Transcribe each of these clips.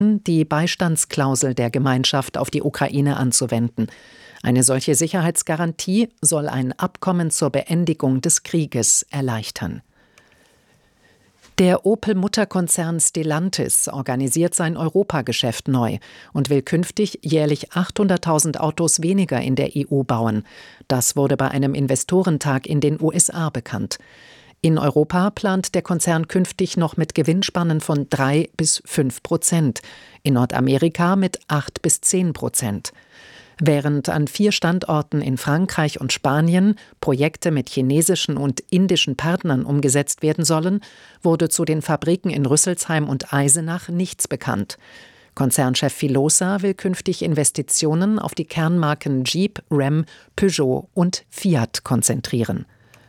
die Beistandsklausel der Gemeinschaft auf die Ukraine anzuwenden. Eine solche Sicherheitsgarantie soll ein Abkommen zur Beendigung des Krieges erleichtern. Der Opel-Mutterkonzern Stellantis organisiert sein Europageschäft neu und will künftig jährlich 800.000 Autos weniger in der EU bauen. Das wurde bei einem Investorentag in den USA bekannt. In Europa plant der Konzern künftig noch mit Gewinnspannen von 3-5%, in Nordamerika mit 8-10%. Während an 4 Standorten in Frankreich und Spanien Projekte mit chinesischen und indischen Partnern umgesetzt werden sollen, wurde zu den Fabriken in Rüsselsheim und Eisenach nichts bekannt. Konzernchef Filosa will künftig Investitionen auf die Kernmarken Jeep, Ram, Peugeot und Fiat konzentrieren.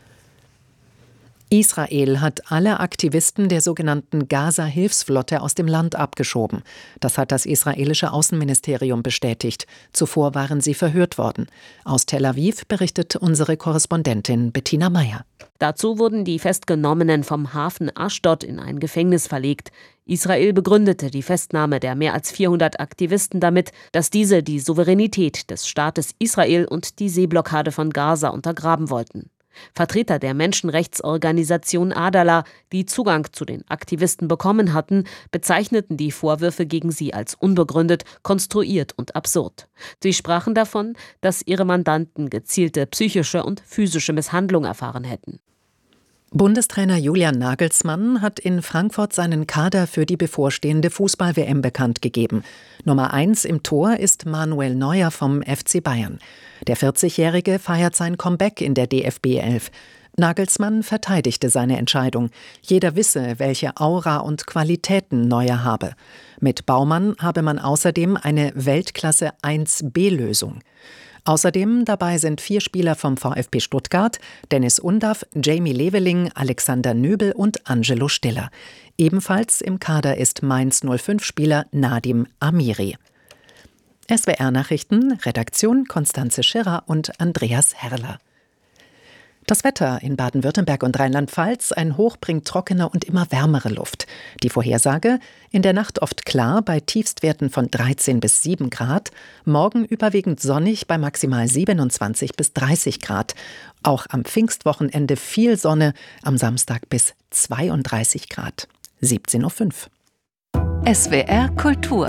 Israel hat alle Aktivisten der sogenannten Gaza-Hilfsflotte aus dem Land abgeschoben. Das hat das israelische Außenministerium bestätigt. Zuvor waren sie verhört worden. Aus Tel Aviv berichtet unsere Korrespondentin Bettina Meyer. Dazu wurden die Festgenommenen vom Hafen Aschdod in ein Gefängnis verlegt. Israel begründete die Festnahme der mehr als 400 Aktivisten damit, dass diese die Souveränität des Staates Israel und die Seeblockade von Gaza untergraben wollten. Vertreter der Menschenrechtsorganisation Adala, die Zugang zu den Aktivisten bekommen hatten, bezeichneten die Vorwürfe gegen sie als unbegründet, konstruiert und absurd. Sie sprachen davon, dass ihre Mandanten gezielte psychische und physische Misshandlung erfahren hätten. Bundestrainer Julian Nagelsmann hat in Frankfurt seinen Kader für die bevorstehende Fußball-WM bekannt gegeben. Nummer 1 im Tor ist Manuel Neuer vom FC Bayern. Der 40-Jährige feiert sein Comeback in der DFB 11. Nagelsmann verteidigte seine Entscheidung. Jeder wisse, welche Aura und Qualitäten Neuer habe. Mit Baumann habe man außerdem eine Weltklasse 1B-Lösung. Außerdem dabei sind 4 Spieler vom VfB Stuttgart, Dennis Undaff, Jamie Leveling, Alexander Nöbel und Angelo Stiller. Ebenfalls im Kader ist Mainz 05-Spieler Nadim Amiri. SWR-Nachrichten, Redaktion Konstanze Schirrer und Andreas Herrler. Das Wetter in Baden-Württemberg und Rheinland-Pfalz: ein Hoch bringt trockene und immer wärmere Luft. Die Vorhersage: in der Nacht oft klar bei Tiefstwerten von 13 bis 7 Grad, morgen überwiegend sonnig bei maximal 27 bis 30 Grad. Auch am Pfingstwochenende viel Sonne, am Samstag bis 32 Grad. 17:05 Uhr. SWR Kultur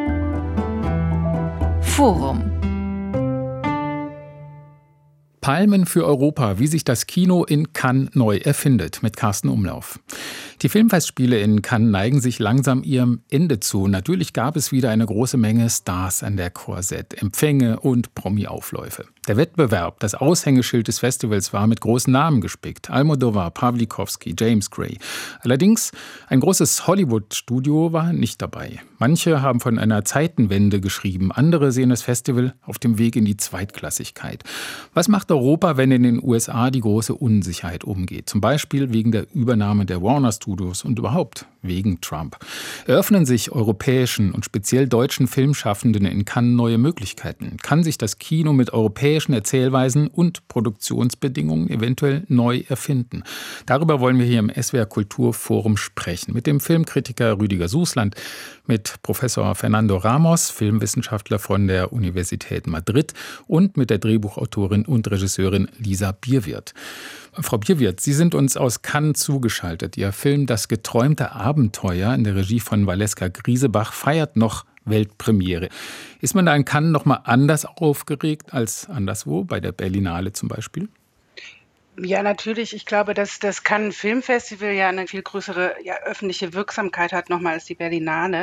Forum. Palmen für Europa, wie sich das Kino in Cannes neu erfindet, mit Carsten Umlauf. Die Filmfestspiele in Cannes neigen sich langsam ihrem Ende zu. Natürlich gab es wieder eine große Menge Stars an der Korsett, Empfänge und Promi-Aufläufe. Der Wettbewerb, das Aushängeschild des Festivals, war mit großen Namen gespickt. Almodovar, Pawlikowski, James Gray. Allerdings, ein großes Hollywood-Studio war nicht dabei. Manche haben von einer Zeitenwende geschrieben, andere sehen das Festival auf dem Weg in die Zweitklassigkeit. Was macht Europa, wenn in den USA die große Unsicherheit umgeht? Zum Beispiel wegen der Übernahme der Warner Studios und überhaupt wegen Trump. Eröffnen sich europäischen und speziell deutschen Filmschaffenden in Cannes neue Möglichkeiten? Kann sich das Kino mit europäischen Erzählweisen und Produktionsbedingungen eventuell neu erfinden? Darüber wollen wir hier im SWR Kulturforum sprechen. Mit dem Filmkritiker Rüdiger Sußland, mit Professor Fernando Ramos, Filmwissenschaftler von der Universität Madrid, und mit der Drehbuchautorin und Regisseurin Lisa Bierwirth. Frau Bierwirth, Sie sind uns aus Cannes zugeschaltet. Ihr Film Das geträumte Abenteuer in der Regie von Valeska Griesebach feiert noch Weltpremiere. Ist man da in Cannes noch mal anders aufgeregt als anderswo, bei der Berlinale zum Beispiel? Ja, natürlich. Ich glaube, dass das Cannes Filmfestival ja eine viel größere öffentliche Wirksamkeit hat nochmal als die Berlinale.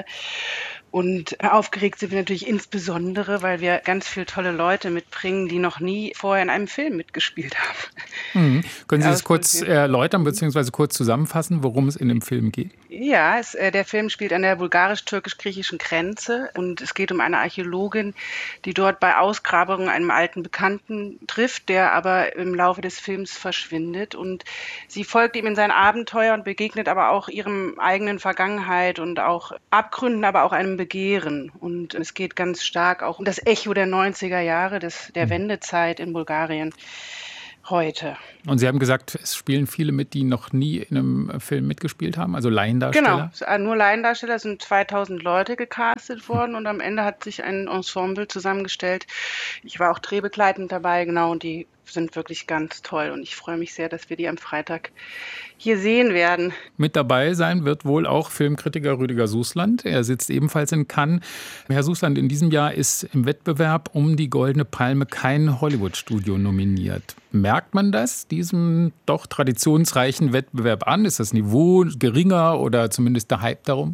Und aufgeregt sind wir natürlich insbesondere, weil wir ganz viele tolle Leute mitbringen, die noch nie vorher in einem Film mitgespielt haben. Können Sie das kurz erläutern bzw. kurz zusammenfassen, worum es in dem Film geht? Ja, der Film spielt an der bulgarisch-türkisch-griechischen Grenze und es geht um eine Archäologin, die dort bei Ausgrabungen einen alten Bekannten trifft, der aber im Laufe des Films verschwindet, und sie folgt ihm in sein Abenteuer und begegnet aber auch ihrem eigenen Vergangenheit und auch Abgründen, aber auch einem Begehren. Und es geht ganz stark auch um das Echo der 90er Jahre, der Wendezeit in Bulgarien. heute. Und Sie haben gesagt, es spielen viele mit, die noch nie in einem Film mitgespielt haben, also Laiendarsteller? Genau, nur Laiendarsteller, es sind 2000 Leute gecastet worden und am Ende hat sich ein Ensemble zusammengestellt. Ich war auch drehbegleitend dabei, genau, und die sind wirklich ganz toll und ich freue mich sehr, dass wir die am Freitag hier sehen werden. Mit dabei sein wird wohl auch Filmkritiker Rüdiger Sußland. Er sitzt ebenfalls in Cannes. Herr Sußland, in diesem Jahr ist im Wettbewerb um die Goldene Palme kein Hollywood-Studio nominiert. Merkt man das, diesem doch traditionsreichen Wettbewerb an? Ist das Niveau geringer oder zumindest der Hype darum?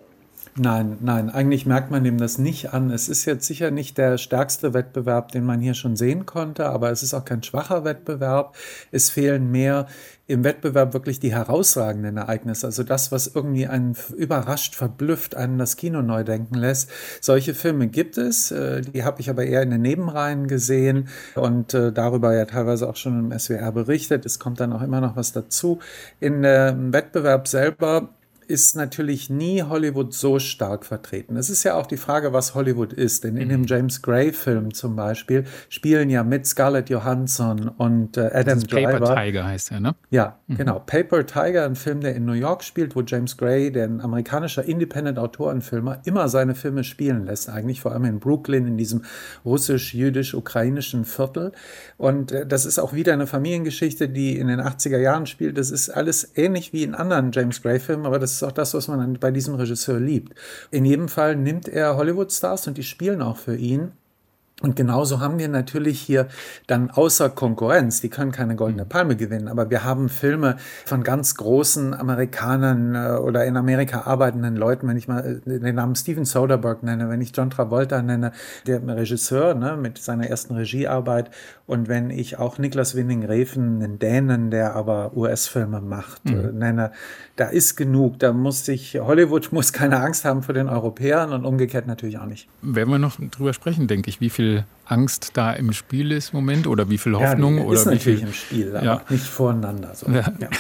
Nein, eigentlich merkt man ihm das nicht an. Es ist jetzt sicher nicht der stärkste Wettbewerb, den man hier schon sehen konnte, aber es ist auch kein schwacher Wettbewerb. Es fehlen mehr im Wettbewerb wirklich die herausragenden Ereignisse, also das, was irgendwie einen überrascht, verblüfft, einen das Kino neu denken lässt. Solche Filme gibt es, die habe ich aber eher in den Nebenreihen gesehen und darüber ja teilweise auch schon im SWR berichtet. Es kommt dann auch immer noch was dazu. In dem Wettbewerb selber ist natürlich nie Hollywood so stark vertreten. Es ist ja auch die Frage, was Hollywood ist. Denn in dem James Gray-Film zum Beispiel spielen ja mit Scarlett Johansson und Adam Driver. Paper Tiger heißt er, ne? Ja, genau. Paper Tiger, ein Film, der in New York spielt, wo James Gray, der ein amerikanischer Independent-Autorenfilmer, immer seine Filme spielen lässt. Eigentlich vor allem in Brooklyn, in diesem russisch-jüdisch-ukrainischen Viertel. Und das ist auch wieder eine Familiengeschichte, die in den 80er Jahren spielt. Das ist alles ähnlich wie in anderen James Gray-Filmen, aber das ist auch das, was man bei diesem Regisseur liebt. In jedem Fall nimmt er Hollywood-Stars und die spielen auch für ihn. Und genauso haben wir natürlich hier dann außer Konkurrenz, die können keine Goldene Palme gewinnen, aber wir haben Filme von ganz großen Amerikanern oder in Amerika arbeitenden Leuten, wenn ich mal den Namen Steven Soderbergh nenne, wenn ich John Travolta nenne, der Regisseur, ne, mit seiner ersten Regiearbeit, und wenn ich auch Niklas Winding Refn, einen Dänen, der aber US-Filme macht, nenne, da ist genug, Hollywood muss keine Angst haben vor den Europäern und umgekehrt natürlich auch nicht. Werden wir noch drüber sprechen, denke ich, wie viel Angst da im Spiel ist im Moment oder wie viel Hoffnung? Ja, oder ist wie natürlich viel im Spiel, aber nicht voreinander. So. Ja. Ja.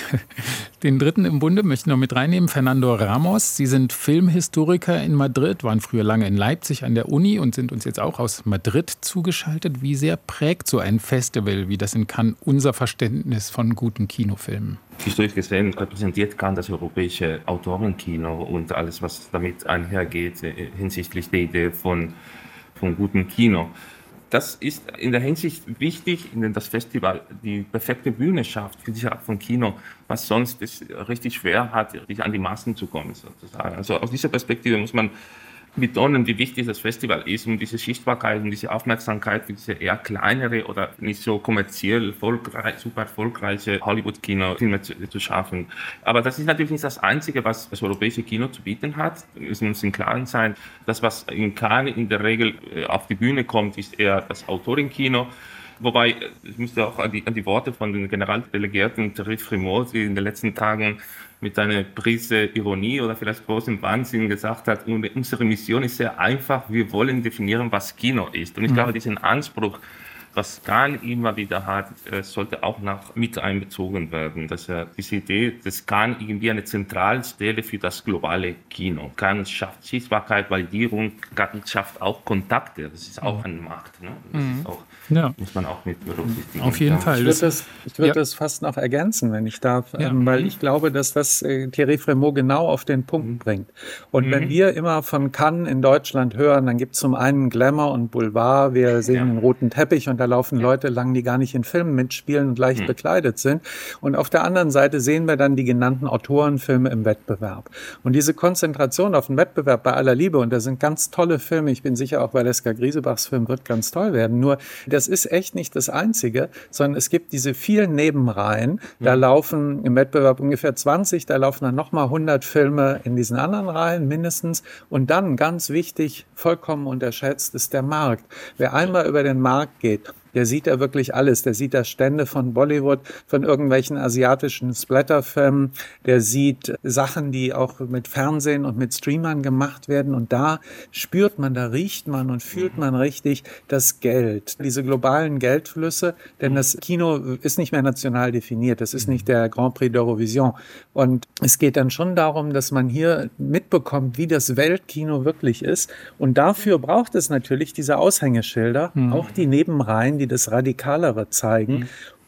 Den dritten im Bunde möchte ich noch mit reinnehmen, Fernando Ramos. Sie sind Filmhistoriker in Madrid, waren früher lange in Leipzig an der Uni und sind uns jetzt auch aus Madrid zugeschaltet. Wie sehr prägt so ein Festival wie das in Cannes unser Verständnis von guten Kinofilmen? Historisch gesehen repräsentiert Cannes das europäische Autorenkino und alles, was damit einhergeht hinsichtlich der Idee von gutem Kino. Das ist in der Hinsicht wichtig, in das Festival die perfekte Bühne schafft für diese Art von Kino, was sonst es richtig schwer hat, an die Massen zu kommen, sozusagen. Also aus dieser Perspektive muss man betonen, wie wichtig das Festival ist, um diese Sichtbarkeit und diese Aufmerksamkeit für diese eher kleinere oder nicht so kommerziell super erfolgreiche Hollywood-Kino-Filme zu schaffen. Aber das ist natürlich nicht das Einzige, was das europäische Kino zu bieten hat. Wir müssen uns im Klaren sein, das, was in Cannes in der Regel auf die Bühne kommt, ist eher das Autorenkino. Wobei, ich müsste auch an die Worte von den Generaldelegierten Thierry Frémaux, die in den letzten Tagen mit einer Prise Ironie oder vielleicht großem Wahnsinn gesagt hat, unsere Mission ist sehr einfach, wir wollen definieren, was Kino ist. Und ich glaube, diesen Anspruch, was Cannes immer wieder hat, sollte auch mit einbezogen werden. Dass diese Idee, dass Cannes irgendwie eine Zentralstelle für das globale Kino. Cannes schafft Sichtbarkeit, Validierung, Cannes schafft auch Kontakte. Das ist auch ein Markt. Ne? Das ist auch, muss man auch mit berücksichtigen. Auf jeden Fall. Ich würde das fast noch ergänzen, wenn ich darf, weil ich glaube, dass das Thierry Frémaux genau auf den Punkt bringt. Und wenn wir immer von Cannes in Deutschland hören, dann gibt es zum einen Glamour und Boulevard, wir sehen den roten Teppich und da laufen Leute lang, die gar nicht in Filmen mitspielen und leicht bekleidet sind. Und auf der anderen Seite sehen wir dann die genannten Autorenfilme im Wettbewerb. Und diese Konzentration auf den Wettbewerb, bei aller Liebe, und da sind ganz tolle Filme, ich bin sicher auch Valeska Griesebachs Film wird ganz toll werden, nur das ist echt nicht das Einzige, sondern es gibt diese vielen Nebenreihen, da laufen im Wettbewerb ungefähr 20, da laufen dann nochmal 100 Filme in diesen anderen Reihen mindestens. Und dann, ganz wichtig, vollkommen unterschätzt, ist der Markt. Wer einmal über den Markt geht, der sieht da wirklich alles. Der sieht da Stände von Bollywood, von irgendwelchen asiatischen Splatterfilmen. Der sieht Sachen, die auch mit Fernsehen und mit Streamern gemacht werden. Und da spürt man, da riecht man und fühlt man richtig das Geld. Diese globalen Geldflüsse, denn das Kino ist nicht mehr national definiert. Das ist nicht der Grand Prix d'Eurovision. Und es geht dann schon darum, dass man hier mitbekommt, wie das Weltkino wirklich ist. Und dafür braucht es natürlich diese Aushängeschilder, auch die Nebenreihen, die das Radikalere zeigen.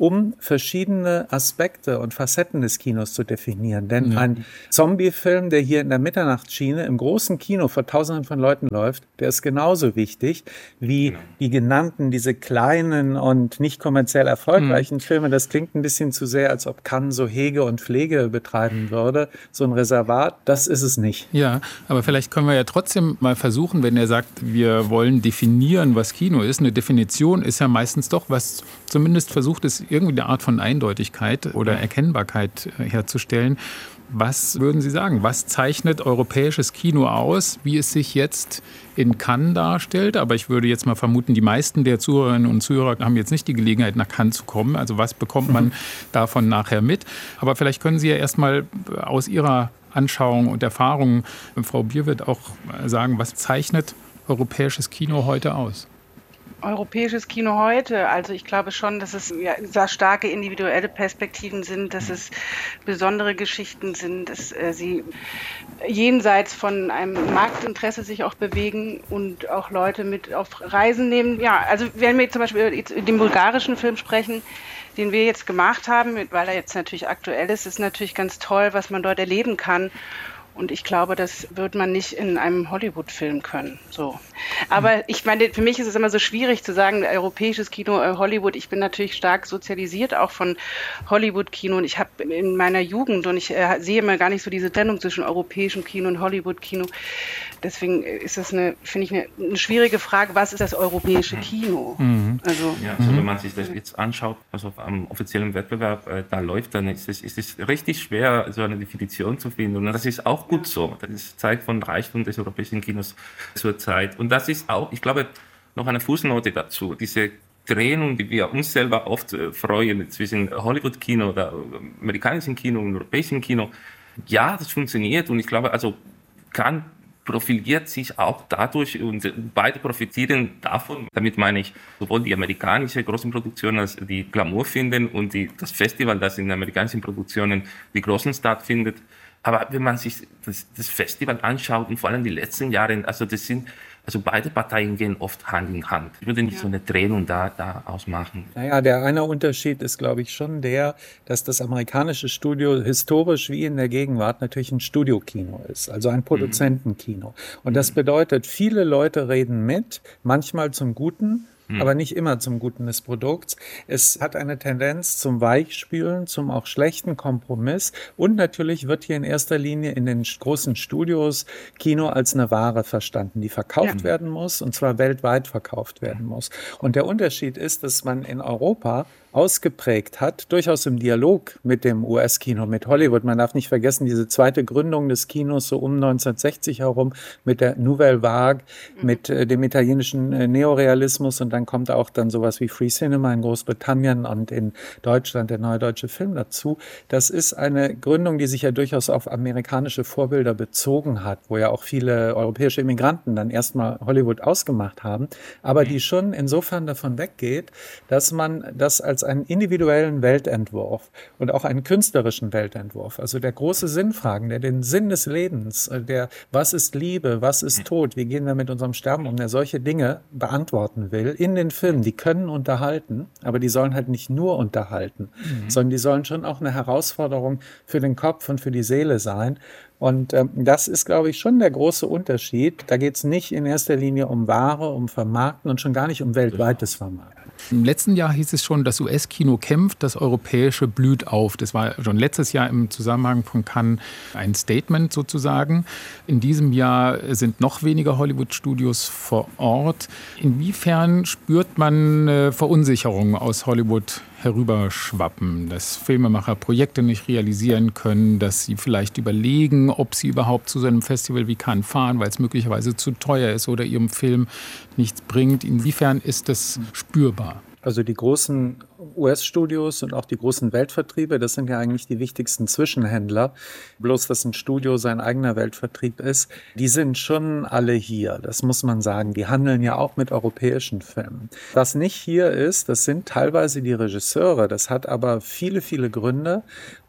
um verschiedene Aspekte und Facetten des Kinos zu definieren. Denn ein Zombie-Film, der hier in der Mitternachtsschiene im großen Kino vor Tausenden von Leuten läuft, der ist genauso wichtig wie die genannten, diese kleinen und nicht kommerziell erfolgreichen Filme. Das klingt ein bisschen zu sehr, als ob Cannes so Hege und Pflege betreiben würde. So ein Reservat, das ist es nicht. Ja, aber vielleicht können wir ja trotzdem mal versuchen, wenn er sagt, wir wollen definieren, was Kino ist. Eine Definition ist ja meistens doch, was zumindest versucht ist, irgendwie eine Art von Eindeutigkeit oder Erkennbarkeit herzustellen. Was würden Sie sagen? Was zeichnet europäisches Kino aus, wie es sich jetzt in Cannes darstellt? Aber ich würde jetzt mal vermuten, die meisten der Zuhörerinnen und Zuhörer haben jetzt nicht die Gelegenheit, nach Cannes zu kommen. Also was bekommt man davon nachher mit? Aber vielleicht können Sie ja erst mal aus Ihrer Anschauung und Erfahrung, Frau Bierwirt, auch sagen, was zeichnet europäisches Kino heute aus? Europäisches Kino heute, also ich glaube schon, dass es sehr starke individuelle Perspektiven sind, dass es besondere Geschichten sind, dass sie jenseits von einem Marktinteresse sich auch bewegen und auch Leute mit auf Reisen nehmen. Ja, also wenn wir zum Beispiel über den bulgarischen Film sprechen, den wir jetzt gemacht haben, weil er jetzt natürlich aktuell ist natürlich ganz toll, was man dort erleben kann. Und ich glaube, das wird man nicht in einem Hollywood-Film können. So. Aber ich meine, für mich ist es immer so schwierig zu sagen, europäisches Kino, Hollywood. Ich bin natürlich stark sozialisiert auch von Hollywood-Kino. Und ich habe in meiner Jugend, und ich sehe immer gar nicht so diese Trennung zwischen europäischem Kino und Hollywood-Kino. Deswegen ist das finde ich, eine schwierige Frage, was ist das europäische Kino? Also wenn man sich das jetzt anschaut, also am offiziellen Wettbewerb da läuft, dann ist es richtig schwer, so eine Definition zu finden. Und das ist auch gut so. Das zeigt von Reichtum des europäischen Kinos zur Zeit. Und das ist auch, ich glaube, noch eine Fußnote dazu. Diese Trennung, die wir uns selber oft freuen zwischen Hollywood-Kino oder amerikanischem Kino und europäischem Kino. Ja, das funktioniert. Und ich glaube, also Cannes profiliert sich auch dadurch und beide profitieren davon. Damit meine ich sowohl die amerikanische großen Produktionen als die Glamour finden und das Festival, das in amerikanischen Produktionen die großen stattfindet. Aber wenn man sich das Festival anschaut und vor allem die letzten Jahre, also beide Parteien gehen oft Hand in Hand. Ich würde nicht so eine Trennung da ausmachen. Naja, der eine Unterschied ist, glaube ich, schon der, dass das amerikanische Studio historisch wie in der Gegenwart natürlich ein Studiokino ist, also ein Produzentenkino. Und das bedeutet, viele Leute reden mit, manchmal zum Guten, aber nicht immer zum Guten des Produkts. Es hat eine Tendenz zum Weichspülen, zum auch schlechten Kompromiss. Und natürlich wird hier in erster Linie in den großen Studios Kino als eine Ware verstanden, die verkauft werden muss, und zwar weltweit verkauft werden muss. Und der Unterschied ist, dass man in Europa ausgeprägt hat, durchaus im Dialog mit dem US-Kino, mit Hollywood. Man darf nicht vergessen, diese zweite Gründung des Kinos so um 1960 herum mit der Nouvelle Vague, mit dem italienischen Neorealismus, und dann kommt auch dann sowas wie Free Cinema in Großbritannien und in Deutschland der Neue Deutsche Film dazu. Das ist eine Gründung, die sich ja durchaus auf amerikanische Vorbilder bezogen hat, wo ja auch viele europäische Immigranten dann erstmal Hollywood ausgemacht haben, aber die schon insofern davon weggeht, dass man das als einen individuellen Weltentwurf und auch einen künstlerischen Weltentwurf, also der große Sinnfragen, der den Sinn des Lebens, der was ist Liebe, was ist Tod, wie gehen wir mit unserem Sterben um, der solche Dinge beantworten will in den Filmen. Die können unterhalten, aber die sollen halt nicht nur unterhalten, sondern die sollen schon auch eine Herausforderung für den Kopf und für die Seele sein. Und das ist, glaube ich, schon der große Unterschied. Da geht es nicht in erster Linie um Ware, um Vermarkten und schon gar nicht um weltweites Vermarkten. Im letzten Jahr hieß es schon, das US-Kino kämpft, das europäische blüht auf. Das war schon letztes Jahr im Zusammenhang von Cannes ein Statement sozusagen. In diesem Jahr sind noch weniger Hollywood-Studios vor Ort. Inwiefern spürt man Verunsicherung aus Hollywood herüberschwappen, dass Filmemacher Projekte nicht realisieren können, dass sie vielleicht überlegen, ob sie überhaupt zu so einem Festival wie Cannes fahren, weil es möglicherweise zu teuer ist oder ihrem Film nichts bringt. Inwiefern ist das spürbar? Also die großen US-Studios und auch die großen Weltvertriebe, das sind ja eigentlich die wichtigsten Zwischenhändler. Bloß, dass ein Studio sein eigener Weltvertrieb ist, die sind schon alle hier, das muss man sagen. Die handeln ja auch mit europäischen Filmen. Was nicht hier ist, das sind teilweise die Regisseure. Das hat aber viele, viele Gründe.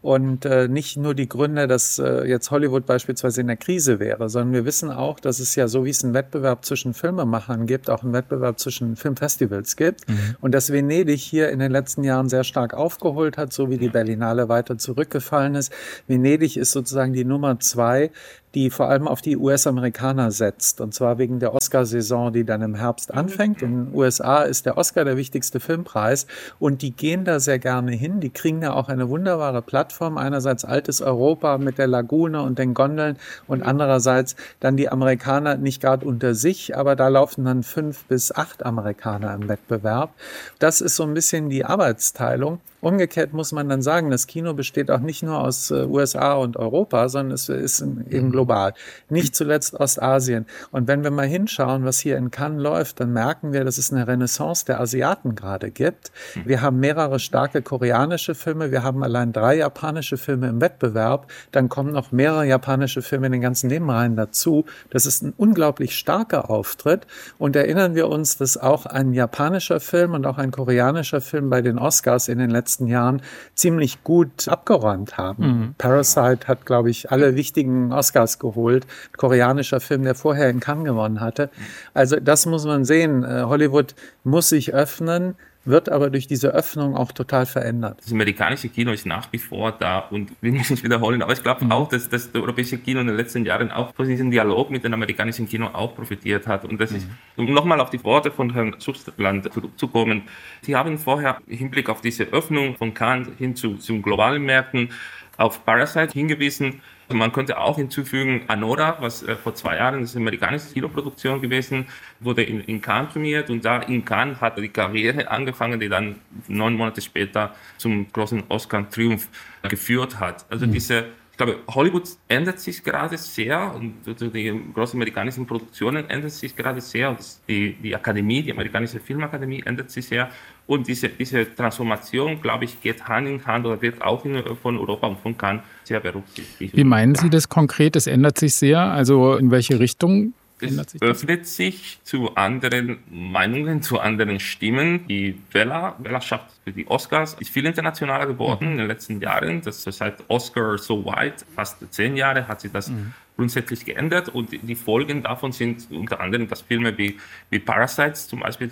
Und nicht nur die Gründe, dass jetzt Hollywood beispielsweise in der Krise wäre, sondern wir wissen auch, dass es ja, so wie es einen Wettbewerb zwischen Filmemachern gibt, auch einen Wettbewerb zwischen Filmfestivals gibt. Und dass Venedig hier in den letzten Jahren sehr stark aufgeholt hat, so wie die Berlinale weiter zurückgefallen ist. Venedig ist sozusagen die Nummer 2, die vor allem auf die US-Amerikaner setzt. Und zwar wegen der Oscarsaison, die dann im Herbst anfängt. In den USA ist der Oscar der wichtigste Filmpreis. Und die gehen da sehr gerne hin. Die kriegen da auch eine wunderbare Plattform. Einerseits altes Europa mit der Lagune und den Gondeln und andererseits dann die Amerikaner nicht gerade unter sich, aber da laufen dann 5 bis 8 Amerikaner im Wettbewerb. Das ist so ein bisschen die Arbeitsteilung. Umgekehrt muss man dann sagen, das Kino besteht auch nicht nur aus USA und Europa, sondern es ist eben global. Nicht zuletzt Ostasien. Und wenn wir mal hinschauen, was hier in Cannes läuft, dann merken wir, dass es eine Renaissance der Asiaten gerade gibt. Wir haben mehrere starke koreanische Filme, wir haben allein 3 japanische Filme im Wettbewerb, dann kommen noch mehrere japanische Filme in den ganzen Nebenreihen dazu. Das ist ein unglaublich starker Auftritt. Und erinnern wir uns, dass auch ein japanischer Film und auch ein koreanischer Film bei den Oscars in den letzten Jahren ziemlich gut abgeräumt haben. Parasite hat, glaube ich, alle wichtigen Oscars geholt. Koreanischer Film, der vorher in Cannes gewonnen hatte. Also das muss man sehen. Hollywood muss sich öffnen, wird aber durch diese Öffnung auch total verändert. Das amerikanische Kino ist nach wie vor da und wir müssen es wiederholen, aber ich glaube auch, dass das europäische Kino in den letzten Jahren auch von diesem Dialog mit dem amerikanischen Kino auch profitiert hat. Und das ist, um nochmal auf die Worte von Herrn Susterland zurückzukommen, Sie haben vorher im Hinblick auf diese Öffnung von Cannes hin zu globalen Märkten auf Parasite hingewiesen. Man könnte auch hinzufügen, Anora, was vor 2 Jahren, das ist eine amerikanische Kinoproduktion gewesen, wurde in Cannes prämiert und da in Cannes hat die Karriere angefangen, die dann 9 Monate später zum großen Oscar-Triumph geführt hat. Also ich glaube, Hollywood ändert sich gerade sehr und die großen amerikanischen Produktionen ändern sich gerade sehr und die Akademie, die amerikanische Filmakademie ändert sich sehr und diese Transformation, glaube ich, geht Hand in Hand oder wird auch von Europa und von Cannes sehr berücksichtigt. Wie meinen Sie das konkret? Es ändert sich sehr? Also in welche Richtung? Es öffnet sich zu anderen Meinungen, zu anderen Stimmen. Die Wählerschaft für die Oscars ist viel internationaler geworden in den letzten Jahren. Das ist seit Oscar So White, fast 10 Jahre, hat sich das grundsätzlich geändert. Und die Folgen davon sind unter anderem, dass Filme wie Parasites, zum Beispiel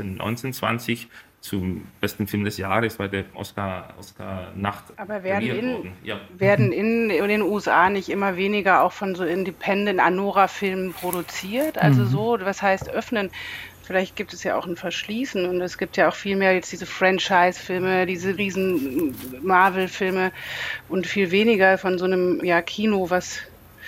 2019-20, zum besten Film des Jahres bei der Oscar-Nacht. Aber werden in den USA nicht immer weniger auch von so Independent Anora-Filmen produziert? Also so, was heißt öffnen? Vielleicht gibt es ja auch ein Verschließen und es gibt ja auch viel mehr jetzt diese Franchise-Filme, diese riesen Marvel-Filme und viel weniger von so einem Kino, was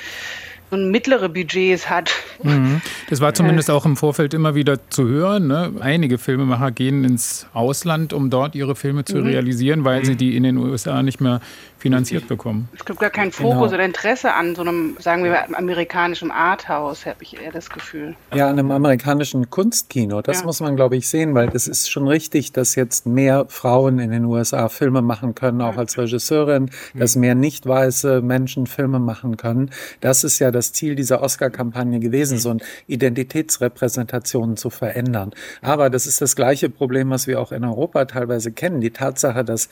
so mittlere Budgets hat. Das war zumindest auch im Vorfeld immer wieder zu hören. Ne? Einige Filmemacher gehen ins Ausland, um dort ihre Filme zu realisieren, weil sie die in den USA nicht mehr finanziert bekommen. Es gibt gar keinen Fokus oder Interesse an so einem, sagen wir, amerikanischen Arthouse, habe ich eher das Gefühl. Ja, an einem amerikanischen Kunstkino, das muss man, glaube ich, sehen, weil es ist schon richtig, dass jetzt mehr Frauen in den USA Filme machen können, auch als Regisseurin, dass mehr nicht weiße Menschen Filme machen können. Das ist ja das Ziel dieser Oscar-Kampagne gewesen, so eine Identitätsrepräsentation zu verändern. Aber das ist das gleiche Problem, was wir auch in Europa teilweise kennen. Die Tatsache, dass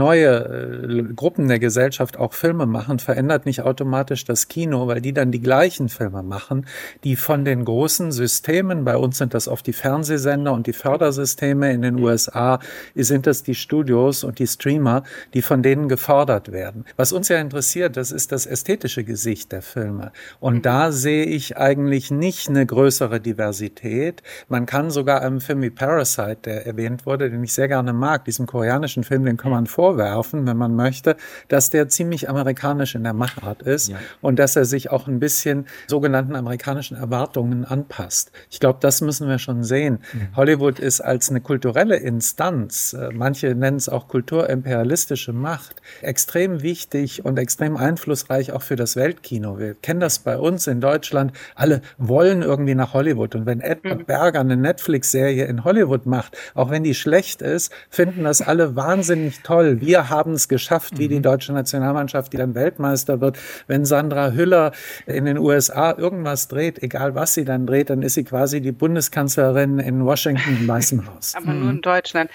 neue Gruppen der Gesellschaft auch Filme machen, verändert nicht automatisch das Kino, weil die dann die gleichen Filme machen, die von den großen Systemen, bei uns sind das oft die Fernsehsender und die Fördersysteme, in den USA sind das die Studios und die Streamer, die von denen gefördert werden. Was uns ja interessiert, das ist das ästhetische Gesicht der Filme. Und da sehe ich eigentlich nicht eine größere Diversität. Man kann sogar einem Film wie Parasite, der erwähnt wurde, den ich sehr gerne mag, diesem koreanischen Film, den kann man vorwerfen, wenn man möchte, dass der ziemlich amerikanisch in der Machart ist und dass er sich auch ein bisschen sogenannten amerikanischen Erwartungen anpasst. Ich glaube, das müssen wir schon sehen. Hollywood ist als eine kulturelle Instanz, manche nennen es auch kulturimperialistische Macht, extrem wichtig und extrem einflussreich auch für das Weltkino. Wir kennen das bei uns in Deutschland. Alle wollen irgendwie nach Hollywood. Und wenn Edward Berger eine Netflix-Serie in Hollywood macht, auch wenn die schlecht ist, finden das alle wahnsinnig toll. Wir haben es geschafft, wie die deutsche Nationalmannschaft, die dann Weltmeister wird. Wenn Sandra Hüller in den USA irgendwas dreht, egal was sie dann dreht, dann ist sie quasi die Bundeskanzlerin in Washington im Weißen Haus. Aber nur in Deutschland.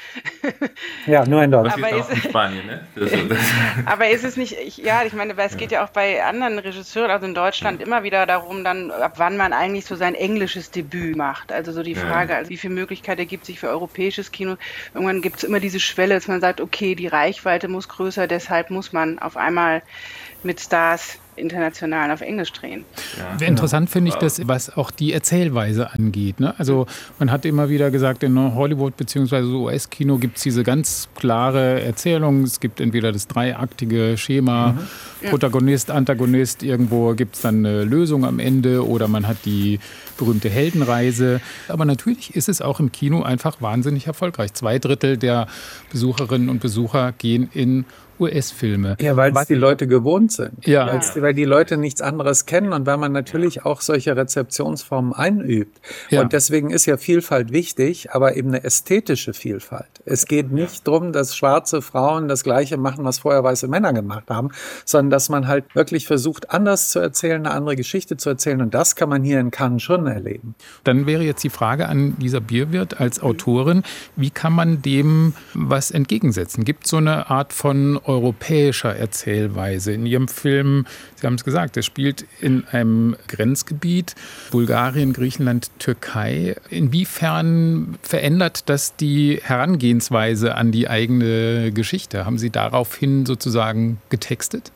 Ja, nur in Deutschland. Aber auch in Spanien, ne? Aber ist es nicht, ich meine, weil es geht ja auch bei anderen Regisseuren, also in Deutschland, immer wieder darum, dann, ab wann man eigentlich so sein englisches Debüt macht. Also so die Frage, also wie viel Möglichkeit ergibt sich für europäisches Kino. Irgendwann gibt es immer diese Schwelle, dass man sagt, okay, die Reichweite muss größer, deshalb muss man auf einmal mit Stars international auf Englisch drehen. Ja. Interessant finde ich das, was auch die Erzählweise angeht. Ne? Also man hat immer wieder gesagt, in Hollywood bzw. US-Kino gibt es diese ganz klare Erzählung. Es gibt entweder das dreiaktige Schema, Protagonist, Antagonist, irgendwo gibt es dann eine Lösung am Ende oder man hat die berühmte Heldenreise. Aber natürlich ist es auch im Kino einfach wahnsinnig erfolgreich. 2/3 der Besucherinnen und Besucher gehen in US-Filme. Ja, weil es die Leute gewohnt sind. Ja. Weil die Leute nichts anderes kennen und weil man natürlich auch solche Rezeptionsformen einübt. Ja. Und deswegen ist ja Vielfalt wichtig, aber eben eine ästhetische Vielfalt. Es geht nicht darum, dass schwarze Frauen das Gleiche machen, was vorher weiße Männer gemacht haben, sondern dass man halt wirklich versucht, anders zu erzählen, eine andere Geschichte zu erzählen. Und das kann man hier in Cannes schon erleben. Dann wäre jetzt die Frage an Lisa Bierwirth als Autorin, wie kann man dem was entgegensetzen? Gibt es so eine Art von europäischer Erzählweise? In Ihrem Film, Sie haben es gesagt, es spielt in einem Grenzgebiet, Bulgarien, Griechenland, Türkei. Inwiefern verändert das die Herangehensweise an die eigene Geschichte? Haben Sie daraufhin sozusagen getextet?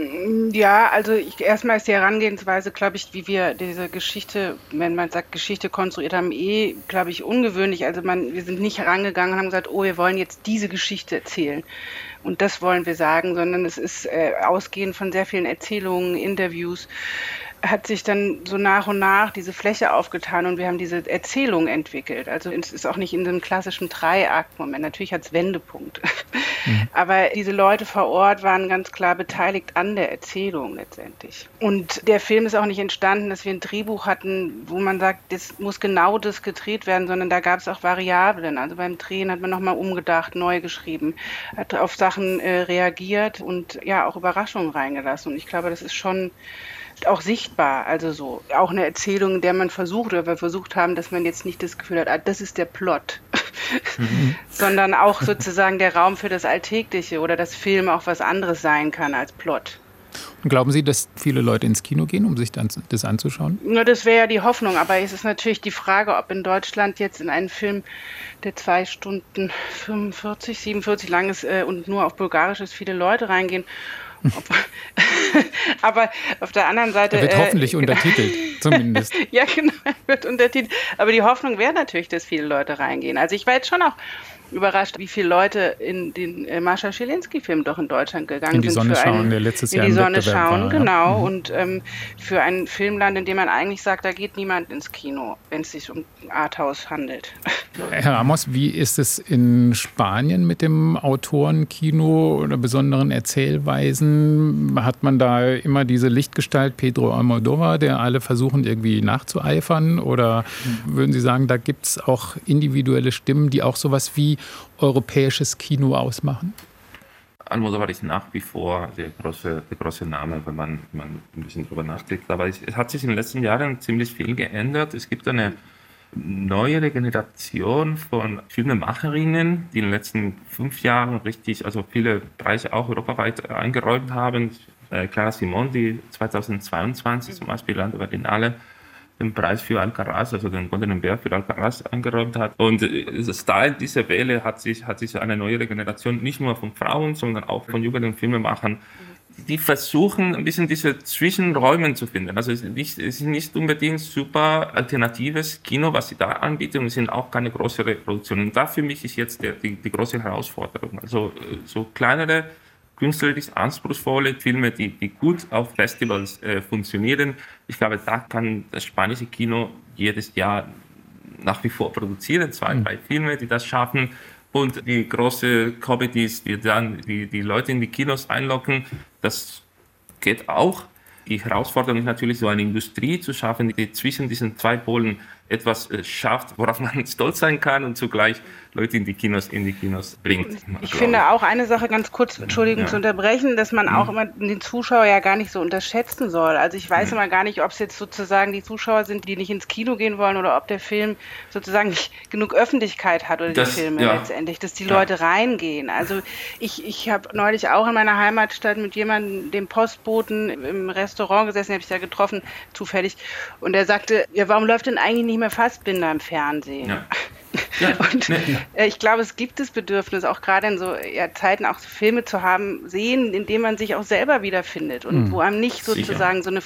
Ja, also erstmal ist die Herangehensweise, glaube ich, wie wir diese Geschichte, wenn man sagt, Geschichte konstruiert haben, glaube ich, ungewöhnlich. Also wir sind nicht herangegangen und haben gesagt, oh, wir wollen jetzt diese Geschichte erzählen. Und das wollen wir sagen, sondern es ist ausgehend von sehr vielen Erzählungen, Interviews, hat sich dann so nach und nach diese Fläche aufgetan und wir haben diese Erzählung entwickelt. Also es ist auch nicht in einem klassischen Dreiaktmoment. Natürlich hat es Wendepunkte. Aber diese Leute vor Ort waren ganz klar beteiligt an der Erzählung letztendlich. Und der Film ist auch nicht entstanden, dass wir ein Drehbuch hatten, wo man sagt, das muss genau das gedreht werden, sondern da gab es auch Variablen. Also beim Drehen hat man nochmal umgedacht, neu geschrieben, hat auf Sachen reagiert und ja auch Überraschungen reingelassen. Und ich glaube, das ist schon auch sichtbar, also so auch eine Erzählung, in der man versucht oder wir versucht haben, dass man jetzt nicht das Gefühl hat, das ist der Plot, sondern auch sozusagen der Raum für das Alltägliche oder dass Film auch was anderes sein kann als Plot. Und glauben Sie, dass viele Leute ins Kino gehen, um sich das anzuschauen? Na, das wäre ja die Hoffnung, aber es ist natürlich die Frage, ob in Deutschland jetzt in einen Film, der 2 Stunden 45, 47 lang ist und nur auf Bulgarisch ist, viele Leute reingehen. Aber auf der anderen Seite... Er wird hoffentlich untertitelt, zumindest. Ja, genau, er wird untertitelt. Aber die Hoffnung wäre natürlich, dass viele Leute reingehen. Also ich war jetzt schon auch überrascht, wie viele Leute in den Mascha Schilinski-Film doch in Deutschland gegangen sind. In die Sonne schauen, der letztes Jahr im Wettbewerb war. In die Sonne schauen, genau. Und für ein Filmland, in dem man eigentlich sagt, da geht niemand ins Kino, wenn es sich um Arthouse handelt. Herr Ramos, wie ist es in Spanien mit dem Autorenkino oder besonderen Erzählweisen? Hat man da immer diese Lichtgestalt Pedro Almodóvar, der alle versuchen irgendwie nachzueifern? Oder würden Sie sagen, da gibt es auch individuelle Stimmen, die auch sowas wie europäisches Kino ausmachen? Almodóvar ist nach wie vor der große Name, wenn man ein bisschen drüber nachdenkt. Aber es hat sich in den letzten Jahren ziemlich viel geändert. Es gibt eine neuere Generation von Filmemacherinnen, die in den letzten 5 Jahren also viele Preise auch europaweit eingeräumt haben. Clara Simon, die 2022 zum Beispiel an der Berlinale den Preis für Alcaraz, also den Goldenen Bär für Alcaraz eingeräumt hat. Und das Teil dieser Welle hat sich eine neuere Generation, nicht nur von Frauen, sondern auch von jüngeren Filmemachern, die versuchen, ein bisschen diese Zwischenräume zu finden. Also es ist nicht unbedingt super alternatives Kino, was sie da anbieten, und es sind auch keine größeren Produktionen. Und da für mich ist jetzt die große Herausforderung. Also so kleinere, künstlerisch anspruchsvolle Filme, die gut auf Festivals funktionieren. Ich glaube, da kann das spanische Kino jedes Jahr nach wie vor produzieren. 2, 3 Filme, die das schaffen. Und die große Comedies, die dann die Leute in die Kinos einlocken, das geht auch. Die Herausforderung ist natürlich, so eine Industrie zu schaffen, die zwischen diesen zwei Polen etwas schafft, worauf man stolz sein kann und zugleich Leute in die Kinos bringt. Ich finde auch eine Sache ganz kurz, Entschuldigung zu unterbrechen, dass man auch immer den Zuschauer ja gar nicht so unterschätzen soll. Also ich weiß immer gar nicht, ob es jetzt sozusagen die Zuschauer sind, die nicht ins Kino gehen wollen oder ob der Film sozusagen nicht genug Öffentlichkeit hat oder die Filme letztendlich, dass die Leute reingehen. Also ich habe neulich auch in meiner Heimatstadt mit jemandem, dem Postboten, im Restaurant gesessen, habe ich da getroffen, zufällig, und der sagte, ja, warum läuft denn eigentlich nicht mehr Fassbinder im Fernsehen? Ja. Und ich glaube, es gibt das Bedürfnis, auch gerade in so Zeiten auch so Filme zu haben, sehen, in denen man sich auch selber wiederfindet und wo einem nicht sozusagen so eine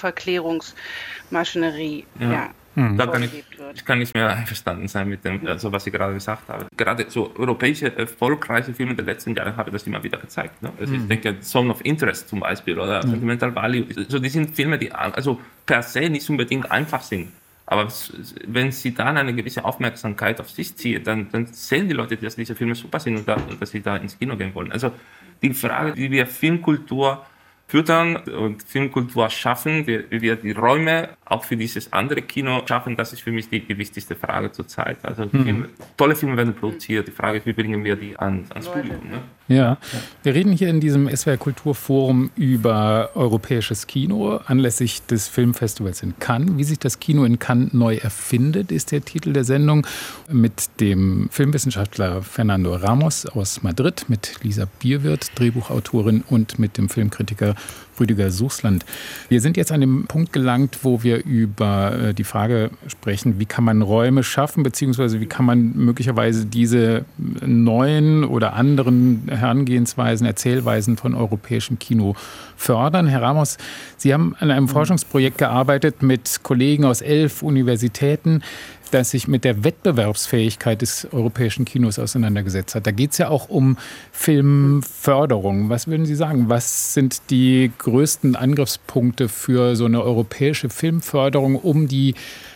Verklärungsmaschinerie Da kann ich mehr einverstanden sein mit dem, also was ich gerade gesagt habe. Gerade so europäische erfolgreiche Filme der letzten Jahre haben das immer wieder gezeigt. Ne? Also ich denke, Zone of Interest zum Beispiel oder Sentimental Value. Also die sind Filme, die also per se nicht unbedingt einfach sind. Aber wenn sie dann eine gewisse Aufmerksamkeit auf sich ziehen, dann sehen die Leute, dass diese Filme super sind und dass sie da ins Kino gehen wollen. Also die Frage, wie wir Filmkultur füttern und Filmkultur schaffen, wie wir die Räume auch für dieses andere Kino schaffen, das ist für mich die wichtigste Frage zurzeit. Also tolle Filme werden produziert, die Frage ist, wie bringen wir die ans Publikum. Ne? Ja, wir reden hier in diesem SWR Kulturforum über europäisches Kino anlässlich des Filmfestivals in Cannes. Wie sich das Kino in Cannes neu erfindet, ist der Titel der Sendung, mit dem Filmwissenschaftler Fernando Ramos aus Madrid, mit Lisa Bierwirth, Drehbuchautorin, und mit dem Filmkritiker Rüdiger Suchsland. Wir sind jetzt an dem Punkt gelangt, wo wir über die Frage sprechen, wie kann man Räume schaffen, beziehungsweise wie kann man möglicherweise diese neuen oder anderen Herangehensweisen, Erzählweisen von europäischem Kino fördern. Herr Ramos, Sie haben an einem Forschungsprojekt gearbeitet mit Kollegen aus 11 Universitäten, das sich mit der Wettbewerbsfähigkeit des europäischen Kinos auseinandergesetzt hat. Da geht es ja auch um Filmförderung. Was würden Sie sagen? Was sind die größten Angriffspunkte für so eine europäische Filmförderung, um die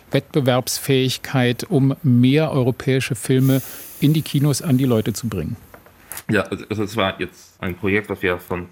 Wettbewerbsfähigkeit, um mehr europäische Filme in die Kinos an die Leute zu bringen? Ja, also es war jetzt ein Projekt, das wir von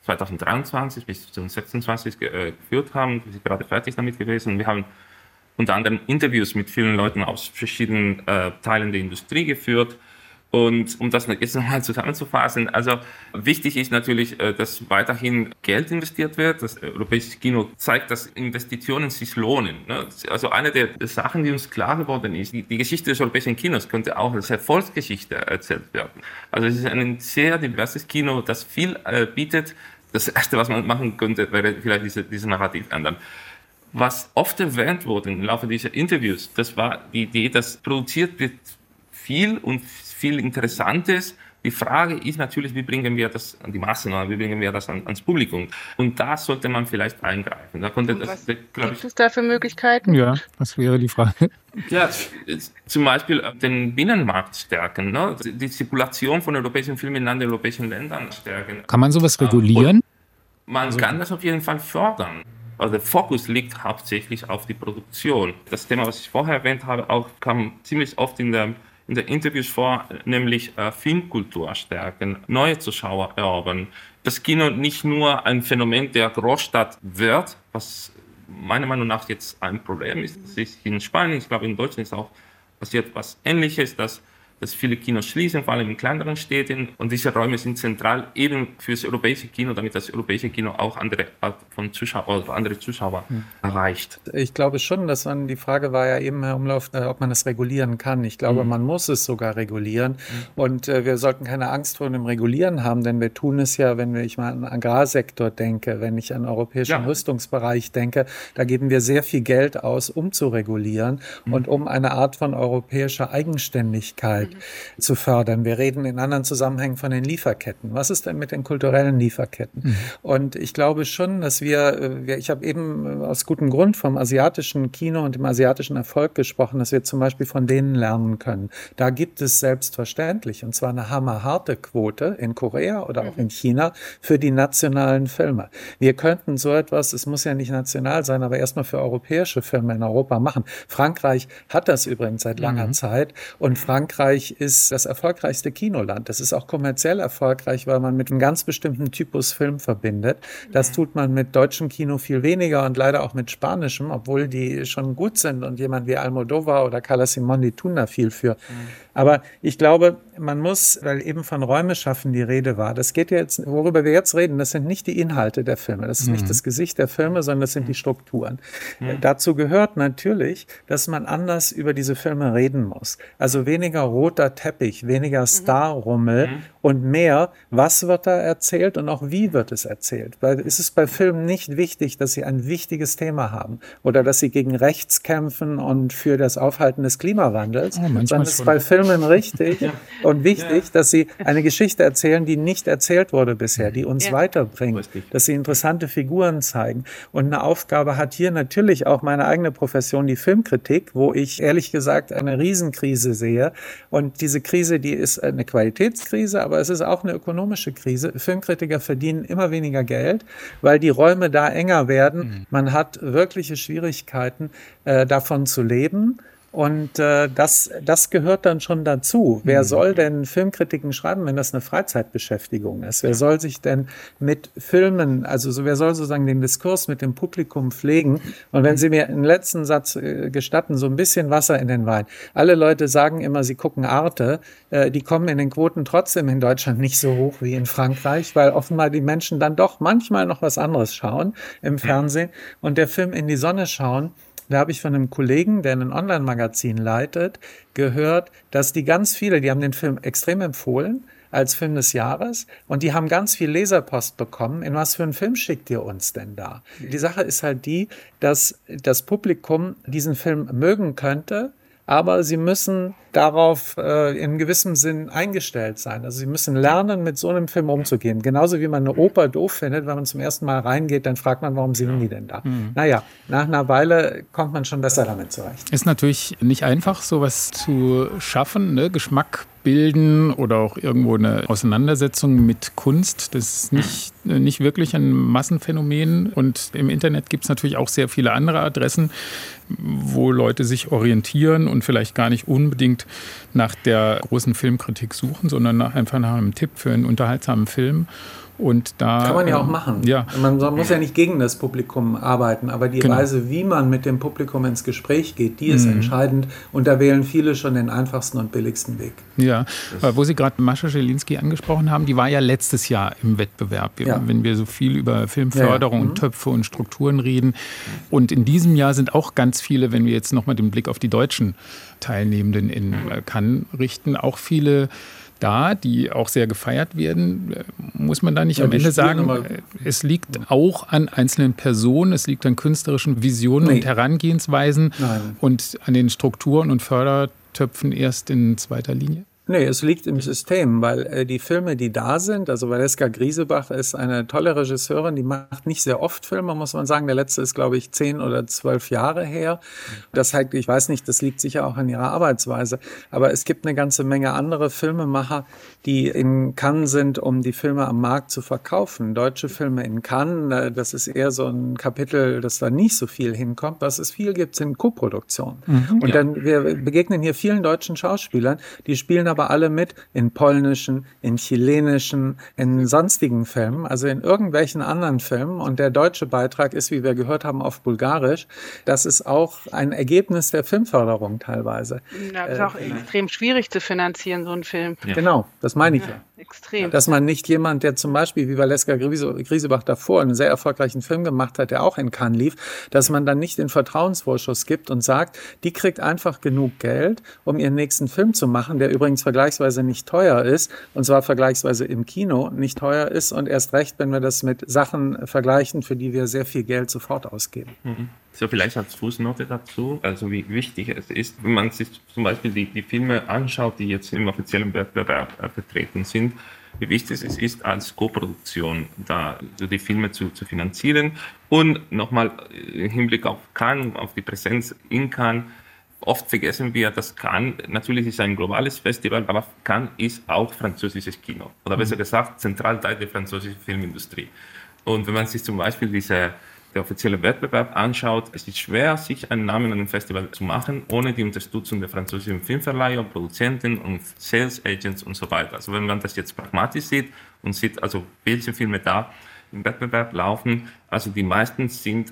2023 bis 2026 geführt haben. Wir sind gerade fertig damit gewesen. Wir haben unter anderem Interviews mit vielen Leuten aus verschiedenen Teilen der Industrie geführt. Und um das jetzt nochmal zusammenzufassen, also wichtig ist natürlich, dass weiterhin Geld investiert wird. Das europäische Kino zeigt, dass Investitionen sich lohnen. Ne? Also eine der Sachen, die uns klar geworden ist, die Geschichte des europäischen Kinos könnte auch als Erfolgsgeschichte erzählt werden. Also es ist ein sehr diverses Kino, das viel bietet. Das Erste, was man machen könnte, wäre vielleicht diese Narrativ ändern. Was oft erwähnt wurde im Laufe dieser Interviews, das war die Idee, dass produziert wird viel und viel Interessantes. Die Frage ist natürlich, wie bringen wir das an die Massen, wie bringen wir das ans Publikum? Und da sollte man vielleicht eingreifen. Was gibt es da für Möglichkeiten? Ja, was wäre die Frage? Ja, zum Beispiel den Binnenmarkt stärken, ne? Die Zirkulation von europäischen Filmen in anderen europäischen Ländern stärken. Kann man sowas regulieren? Man kann das auf jeden Fall fördern. Also der Fokus liegt hauptsächlich auf die Produktion. Das Thema, was ich vorher erwähnt habe, auch kam ziemlich oft in der Interviews vor, nämlich Filmkultur stärken, neue Zuschauer erobern. Das Kino nicht nur ein Phänomen der Großstadt wird, was meiner Meinung nach jetzt ein Problem ist. Das ist in Spanien, ich glaube in Deutschland ist auch passiert was Ähnliches, dass viele Kinos schließen, vor allem in kleineren Städten. Und diese Räume sind zentral eben für das europäische Kino, damit das europäische Kino auch andere Art von Zuschauer oder andere Zuschauer erreicht. Ich glaube schon, dass die Frage war ja eben, Herr Umlauf, ob man das regulieren kann. Ich glaube, man muss es sogar regulieren. Und wir sollten keine Angst vor dem Regulieren haben, denn wir tun es ja, wenn ich mal an den Agrarsektor denke, wenn ich an den europäischen Rüstungsbereich denke, da geben wir sehr viel Geld aus, um zu regulieren und um eine Art von europäischer Eigenständigkeit zu fördern. Wir reden in anderen Zusammenhängen von den Lieferketten. Was ist denn mit den kulturellen Lieferketten? Und ich glaube schon, dass ich habe eben aus gutem Grund vom asiatischen Kino und dem asiatischen Erfolg gesprochen, dass wir zum Beispiel von denen lernen können. Da gibt es selbstverständlich, und zwar eine hammerharte Quote in Korea oder auch in China für die nationalen Filme. Wir könnten so etwas, es muss ja nicht national sein, aber erstmal für europäische Filme in Europa machen. Frankreich hat das übrigens seit langer Zeit, und Frankreich Frankreich ist das erfolgreichste Kinoland. Das ist auch kommerziell erfolgreich, weil man mit einem ganz bestimmten Typus Film verbindet. Das tut man mit deutschem Kino viel weniger und leider auch mit spanischem, obwohl die schon gut sind und jemand wie Almodóvar oder Carla Simón, die tun da viel für. Aber ich glaube, man muss, weil eben von Räume schaffen die Rede war, das geht jetzt, worüber wir jetzt reden, das sind nicht die Inhalte der Filme, das ist nicht das Gesicht der Filme, sondern das sind die Strukturen. Dazu gehört natürlich, dass man anders über diese Filme reden muss. Also weniger roter Teppich, weniger Starrummel und mehr, was wird da erzählt und auch wie wird es erzählt. Weil es ist bei Filmen nicht wichtig, dass sie ein wichtiges Thema haben oder dass sie gegen rechts kämpfen und für das Aufhalten des Klimawandels, sondern es ist bei Filmen richtig und wichtig, dass sie eine Geschichte erzählen, die nicht erzählt wurde bisher, die uns weiterbringt, dass sie interessante Figuren zeigen. Und eine Aufgabe hat hier natürlich auch meine eigene Profession, die Filmkritik, wo ich ehrlich gesagt eine Riesenkrise sehe. Und diese Krise, die ist eine Qualitätskrise, aber es ist auch eine ökonomische Krise. Filmkritiker verdienen immer weniger Geld, weil die Räume da enger werden. Man hat wirkliche Schwierigkeiten, davon zu leben. Und das gehört dann schon dazu. Wer soll denn Filmkritiken schreiben, wenn das eine Freizeitbeschäftigung ist? Wer soll sich denn mit Filmen, wer soll sozusagen den Diskurs mit dem Publikum pflegen? Und wenn Sie mir einen letzten Satz gestatten, so ein bisschen Wasser in den Wein. Alle Leute sagen immer, sie gucken Arte. Die kommen in den Quoten trotzdem in Deutschland nicht so hoch wie in Frankreich, weil offenbar die Menschen dann doch manchmal noch was anderes schauen im Fernsehen und der Film in die Sonne schauen. Da habe ich von einem Kollegen, der ein Online-Magazin leitet, gehört, dass die haben den Film extrem empfohlen als Film des Jahres und die haben ganz viel Leserpost bekommen. In was für einen Film schickt ihr uns denn da? Die Sache ist halt die, dass das Publikum diesen Film mögen könnte, aber sie müssen darauf in gewissem Sinn eingestellt sein. Also sie müssen lernen, mit so einem Film umzugehen. Genauso wie man eine Oper doof findet, wenn man zum ersten Mal reingeht, dann fragt man, warum singen die denn da? Naja, nach einer Weile kommt man schon besser damit zurecht. Ist natürlich nicht einfach, sowas zu schaffen, ne? Geschmack bilden oder auch irgendwo eine Auseinandersetzung mit Kunst. Das ist nicht wirklich ein Massenphänomen. Und im Internet gibt es natürlich auch sehr viele andere Adressen, wo Leute sich orientieren und vielleicht gar nicht unbedingt nach der großen Filmkritik suchen, sondern einfach nach einem Tipp für einen unterhaltsamen Film. Und da kann man ja auch machen. Ja. Man muss ja nicht gegen das Publikum arbeiten, aber die Weise, wie man mit dem Publikum ins Gespräch geht, die ist entscheidend. Und da wählen viele schon den einfachsten und billigsten Weg. Ja, wo Sie gerade Mascha Schelinski angesprochen haben, die war ja letztes Jahr im Wettbewerb, wenn wir so viel über Filmförderung und Töpfe und Strukturen reden. Und in diesem Jahr sind auch ganz viele, wenn wir jetzt nochmal den Blick auf die deutschen Teilnehmenden in Cannes richten, auch viele da, die auch sehr gefeiert werden, muss man da nicht am Ende sagen, es liegt auch an einzelnen Personen, es liegt an künstlerischen Visionen und Herangehensweisen und an den Strukturen und Fördertöpfen erst in zweiter Linie? Nee, es liegt im System, weil die Filme, die da sind, also Valeska Griesebach ist eine tolle Regisseurin, die macht nicht sehr oft Filme, muss man sagen. Der letzte ist, glaube ich, 10 oder 12 Jahre her. Das heißt, ich weiß nicht, das liegt sicher auch an ihrer Arbeitsweise. Aber es gibt eine ganze Menge andere Filmemacher, die in Cannes sind, um die Filme am Markt zu verkaufen. Deutsche Filme in Cannes, das ist eher so ein Kapitel, das da nicht so viel hinkommt. Was es viel gibt, sind Koproduktionen. Und dann, wir begegnen hier vielen deutschen Schauspielern, die spielen aber alle mit in polnischen, in chilenischen, in sonstigen Filmen, also in irgendwelchen anderen Filmen. Und der deutsche Beitrag ist, wie wir gehört haben, auf Bulgarisch. Das ist auch ein Ergebnis der Filmförderung teilweise. Ja, das ist auch extrem schwierig zu finanzieren, so ein Film. Ja. Genau, das meine ich ja. Extrem. Dass man nicht jemand, der zum Beispiel wie Valeska Griesebach davor einen sehr erfolgreichen Film gemacht hat, der auch in Cannes lief, dass man dann nicht den Vertrauensvorschuss gibt und sagt, die kriegt einfach genug Geld, um ihren nächsten Film zu machen, der übrigens vergleichsweise nicht teuer ist, und zwar vergleichsweise im Kino nicht teuer ist und erst recht, wenn wir das mit Sachen vergleichen, für die wir sehr viel Geld sofort ausgeben. So, vielleicht als Fußnote dazu, also wie wichtig es ist, wenn man sich zum Beispiel die Filme anschaut, die jetzt im offiziellen Wettbewerb vertreten sind, wie wichtig es ist, als Koproduktion da die Filme zu finanzieren. Und nochmal im Hinblick auf Cannes, auf die Präsenz in Cannes, oft vergessen wir, dass Cannes natürlich ist ein globales Festival, aber Cannes ist auch französisches Kino. Oder besser gesagt, Zentralteil der französischen Filmindustrie. Und wenn man sich zum Beispiel diese der offizielle Wettbewerb anschaut, es ist schwer, sich einen Namen an einem Festival zu machen, ohne die Unterstützung der französischen Filmverleiher, Produzenten und Sales Agents und so weiter. Also wenn man das jetzt pragmatisch sieht und sieht, also welche Filme da im Wettbewerb laufen, also die meisten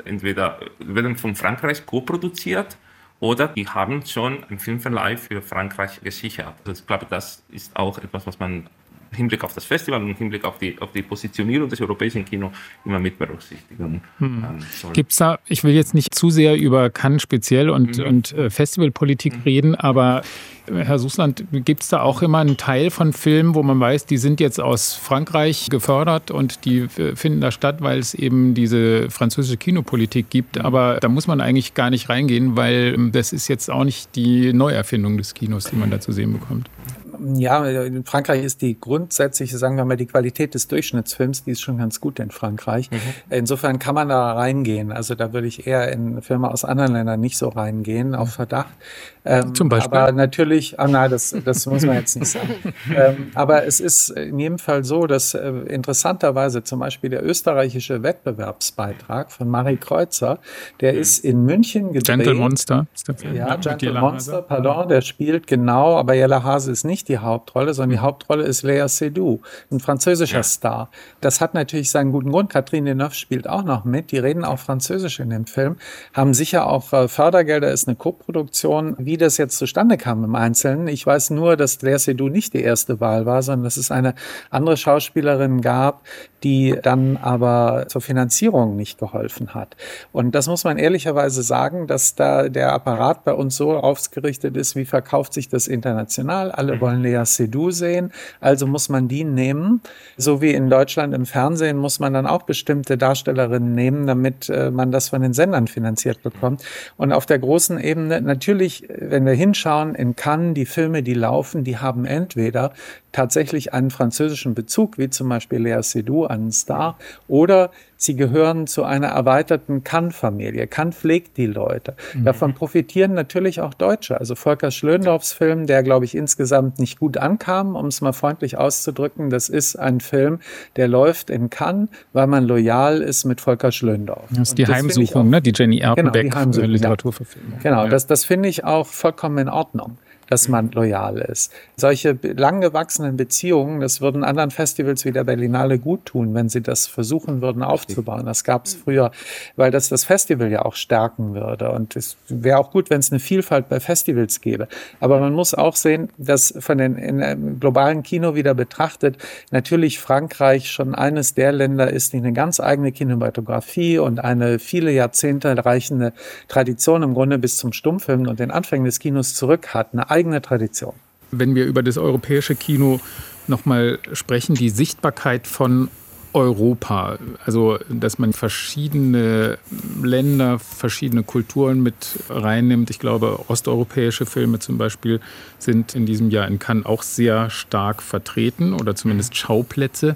werden von Frankreich co-produziert oder die haben schon einen Filmverleih für Frankreich gesichert. Also ich glaube, das ist auch etwas, was man im Hinblick auf das Festival und im Hinblick auf die Positionierung des europäischen Kinos immer mit berücksichtigen soll. Gibt's da, ich will jetzt nicht zu sehr über Cannes speziell und Festivalpolitik reden, aber Herr Sussland, gibt es da auch immer einen Teil von Filmen, wo man weiß, die sind jetzt aus Frankreich gefördert und die finden da statt, weil es eben diese französische Kinopolitik gibt. Aber da muss man eigentlich gar nicht reingehen, weil das ist jetzt auch nicht die Neuerfindung des Kinos, die man da zu sehen bekommt. Ja, in Frankreich ist die grundsätzliche, sagen wir mal, die Qualität des Durchschnittsfilms, die ist schon ganz gut in Frankreich. Insofern kann man da reingehen. Also da würde ich eher in Filme aus anderen Ländern nicht so reingehen, auf Verdacht. Zum Beispiel? Aber natürlich, nein, das muss man jetzt nicht sagen. Aber es ist in jedem Fall so, dass interessanterweise zum Beispiel der österreichische Wettbewerbsbeitrag von Marie Kreuzer, der ist in München gedreht. Gentle Monster ist der Film. Ja, Gentle Monster, pardon, der spielt genau, aber Jella Hase ist nicht die Hauptrolle, sondern die Hauptrolle ist Léa Seydoux, ein französischer Star. Das hat natürlich seinen guten Grund. Catherine Deneuve spielt auch noch mit. Die reden auch Französisch in dem Film, haben sicher auch Fördergelder, ist eine Koproduktion. Wie das jetzt zustande kam im Einzelnen, ich weiß nur, dass Léa Seydoux nicht die erste Wahl war, sondern dass es eine andere Schauspielerin gab, die dann aber zur Finanzierung nicht geholfen hat. Und das muss man ehrlicherweise sagen, dass da der Apparat bei uns so ausgerichtet ist, wie verkauft sich das international. Alle wollen Léa Seydoux sehen, also muss man die nehmen. So wie in Deutschland im Fernsehen muss man dann auch bestimmte Darstellerinnen nehmen, damit man das von den Sendern finanziert bekommt. Und auf der großen Ebene, natürlich, wenn wir hinschauen, in Cannes, die Filme, die laufen, die haben entweder tatsächlich einen französischen Bezug, wie zum Beispiel Léa Seydoux, einen Star, oder sie gehören zu einer erweiterten Cannes-Familie. Cannes pflegt die Leute. Davon profitieren natürlich auch Deutsche. Also Volker Schlöndorffs Film, der, glaube ich, insgesamt nicht gut ankam, um es mal freundlich auszudrücken, das ist ein Film, der läuft in Cannes, weil man loyal ist mit Volker Schlöndorff. Das ist die Heimsuchung, ne? Die Jenny Erpenbeck Literaturverfilmung. Genau, das finde ich auch vollkommen in Ordnung, dass man loyal ist. Solche lang gewachsenen Beziehungen, das würden anderen Festivals wie der Berlinale gut tun, wenn sie das versuchen würden aufzubauen. Das gab es früher, weil das Festival ja auch stärken würde. Und es wäre auch gut, wenn es eine Vielfalt bei Festivals gäbe. Aber man muss auch sehen, dass von den globalen Kino wieder betrachtet, natürlich Frankreich schon eines der Länder ist, die eine ganz eigene Kinematografie und eine viele Jahrzehnte reichende Tradition im Grunde bis zum Stummfilm und den Anfängen des Kinos zurück hat. Eine eigene Tradition. Wenn wir über das europäische Kino nochmal sprechen, die Sichtbarkeit von Europa, also dass man verschiedene Länder, verschiedene Kulturen mit reinnimmt. Ich glaube, osteuropäische Filme zum Beispiel sind in diesem Jahr in Cannes auch sehr stark vertreten oder zumindest Schauplätze.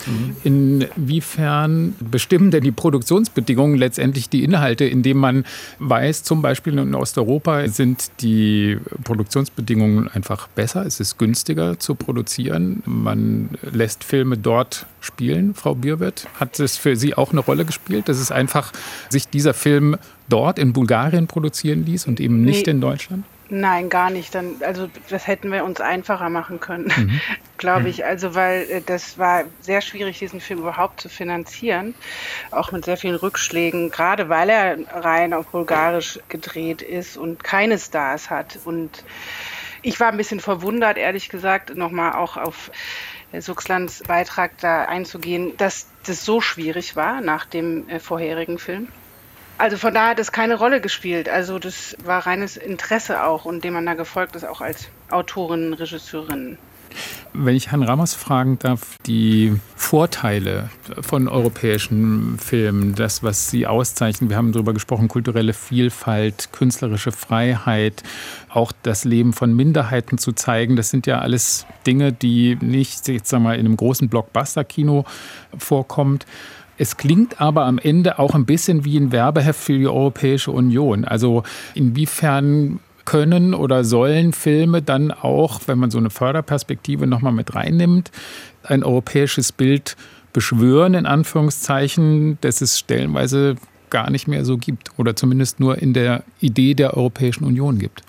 Inwiefern bestimmen denn die Produktionsbedingungen letztendlich die Inhalte, indem man weiß, zum Beispiel in Osteuropa sind die Produktionsbedingungen einfach besser, es ist günstiger zu produzieren, man lässt Filme dort spielen, Frau Bierwirth? Hat es für Sie auch eine Rolle gespielt, dass es einfach sich dieser Film dort in Bulgarien produzieren ließ und eben nicht in Deutschland? Nein, gar nicht. Also das hätten wir uns einfacher machen können, glaube ich. Also weil das war sehr schwierig, diesen Film überhaupt zu finanzieren, auch mit sehr vielen Rückschlägen, gerade weil er rein auf Bulgarisch gedreht ist und keine Stars hat. Und ich war ein bisschen verwundert, ehrlich gesagt, nochmal auch auf Suchslands Beitrag da einzugehen, dass das so schwierig war nach dem vorherigen Film. Also von daher hat es keine Rolle gespielt. Also das war reines Interesse auch und dem man da gefolgt ist, auch als Autorinnen, Regisseurinnen. Wenn ich Herrn Ramos fragen darf, die Vorteile von europäischen Filmen, das, was sie auszeichnen, wir haben darüber gesprochen, kulturelle Vielfalt, künstlerische Freiheit, auch das Leben von Minderheiten zu zeigen, das sind ja alles Dinge, die nicht, jetzt sagen wir mal, in einem großen Blockbuster-Kino vorkommt. Es klingt aber am Ende auch ein bisschen wie ein Werbeheft für die Europäische Union. Also inwiefern können oder sollen Filme dann auch, wenn man so eine Förderperspektive nochmal mit reinnimmt, ein europäisches Bild beschwören, in Anführungszeichen, das es stellenweise gar nicht mehr so gibt oder zumindest nur in der Idee der Europäischen Union gibt?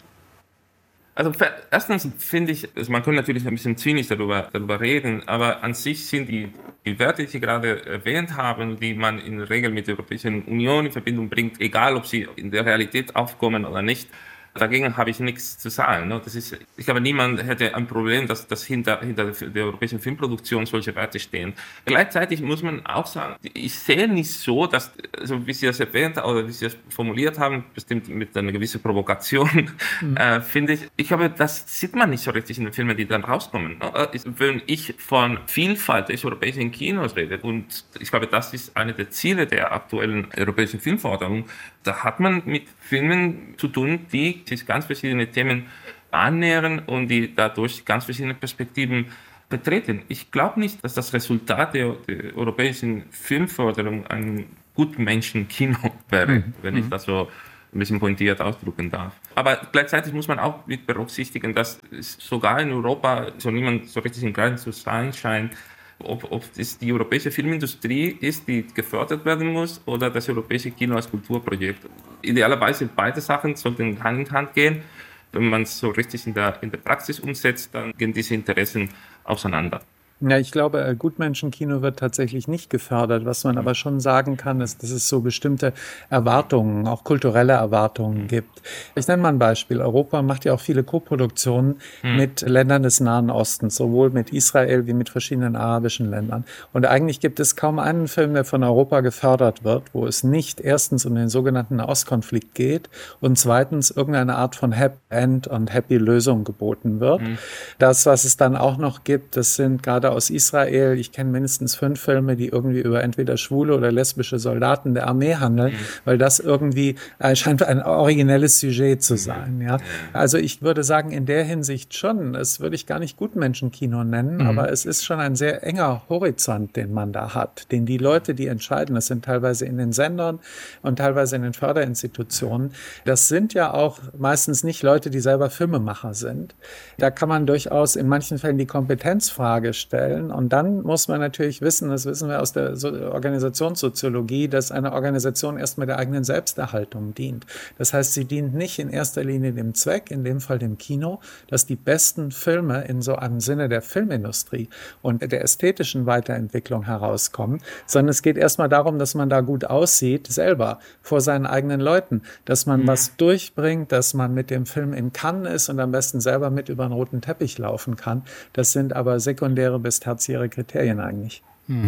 Also erstens finde ich, also man kann natürlich ein bisschen zynisch darüber reden, aber an sich sind die Werte, die Sie gerade erwähnt haben, die man in der Regel mit der Europäischen Union in Verbindung bringt, egal ob sie in der Realität aufkommen oder nicht, dagegen habe ich nichts zu sagen. Ich glaube, niemand hätte ein Problem, dass hinter der europäischen Filmproduktion solche Werte stehen. Gleichzeitig muss man auch sagen, ich sehe nicht so, dass, also wie Sie das erwähnt oder wie Sie das formuliert haben, bestimmt mit einer gewissen Provokation, finde ich. Ich glaube, das sieht man nicht so richtig in den Filmen, die dann rauskommen. Wenn ich von Vielfalt des europäischen Kinos rede, und ich glaube, das ist eine der Ziele der aktuellen europäischen Filmförderung, da hat man mit Filmen zu tun, die sich ganz verschiedene Themen annähern und die dadurch ganz verschiedene Perspektiven betreten. Ich glaube nicht, dass das Resultat der europäischen Filmförderung ein Gutmenschenkino wäre, wenn ich das so ein bisschen pointiert ausdrücken darf. Aber gleichzeitig muss man auch mit berücksichtigen, dass es sogar in Europa so niemand so richtig im Klaren zu sein scheint, ob es die europäische Filmindustrie ist, die gefördert werden muss, oder das europäische Kino als Kulturprojekt. Idealerweise beide Sachen sollten Hand in Hand gehen. Wenn man es so richtig in der Praxis umsetzt, dann gehen diese Interessen auseinander. Ja, ich glaube, Gutmenschenkino wird tatsächlich nicht gefördert. Was man aber schon sagen kann, ist, dass es so bestimmte Erwartungen, auch kulturelle Erwartungen gibt. Ich nenne mal ein Beispiel. Europa macht ja auch viele Koproduktionen mit Ländern des Nahen Ostens, sowohl mit Israel wie mit verschiedenen arabischen Ländern. Und eigentlich gibt es kaum einen Film, der von Europa gefördert wird, wo es nicht erstens um den sogenannten Nahostkonflikt geht und zweitens irgendeine Art von Happy End und Happy Lösung geboten wird. Das, was es dann auch noch gibt, das sind gerade aus Israel, ich kenne mindestens 5 Filme, die irgendwie über entweder schwule oder lesbische Soldaten der Armee handeln, weil das irgendwie scheint ein originelles Sujet zu sein. Ja? Also ich würde sagen, in der Hinsicht schon, das würde ich gar nicht Gutmenschenkino nennen, aber es ist schon ein sehr enger Horizont, den man da hat, den die Leute, die entscheiden, das sind teilweise in den Sendern und teilweise in den Förderinstitutionen, das sind ja auch meistens nicht Leute, die selber Filmemacher sind. Da kann man durchaus in manchen Fällen die Kompetenzfrage stellen. Und dann muss man natürlich wissen, das wissen wir aus der Organisationssoziologie, dass eine Organisation erstmal der eigenen Selbsterhaltung dient. Das heißt, sie dient nicht in erster Linie dem Zweck, in dem Fall dem Kino, dass die besten Filme in so einem Sinne der Filmindustrie und der ästhetischen Weiterentwicklung herauskommen, sondern es geht erstmal darum, dass man da gut aussieht, selber, vor seinen eigenen Leuten, dass man was durchbringt, dass man mit dem Film in Cannes ist und am besten selber mit über den roten Teppich laufen kann. Das sind aber sekundäre bis tertiäre Kriterien eigentlich.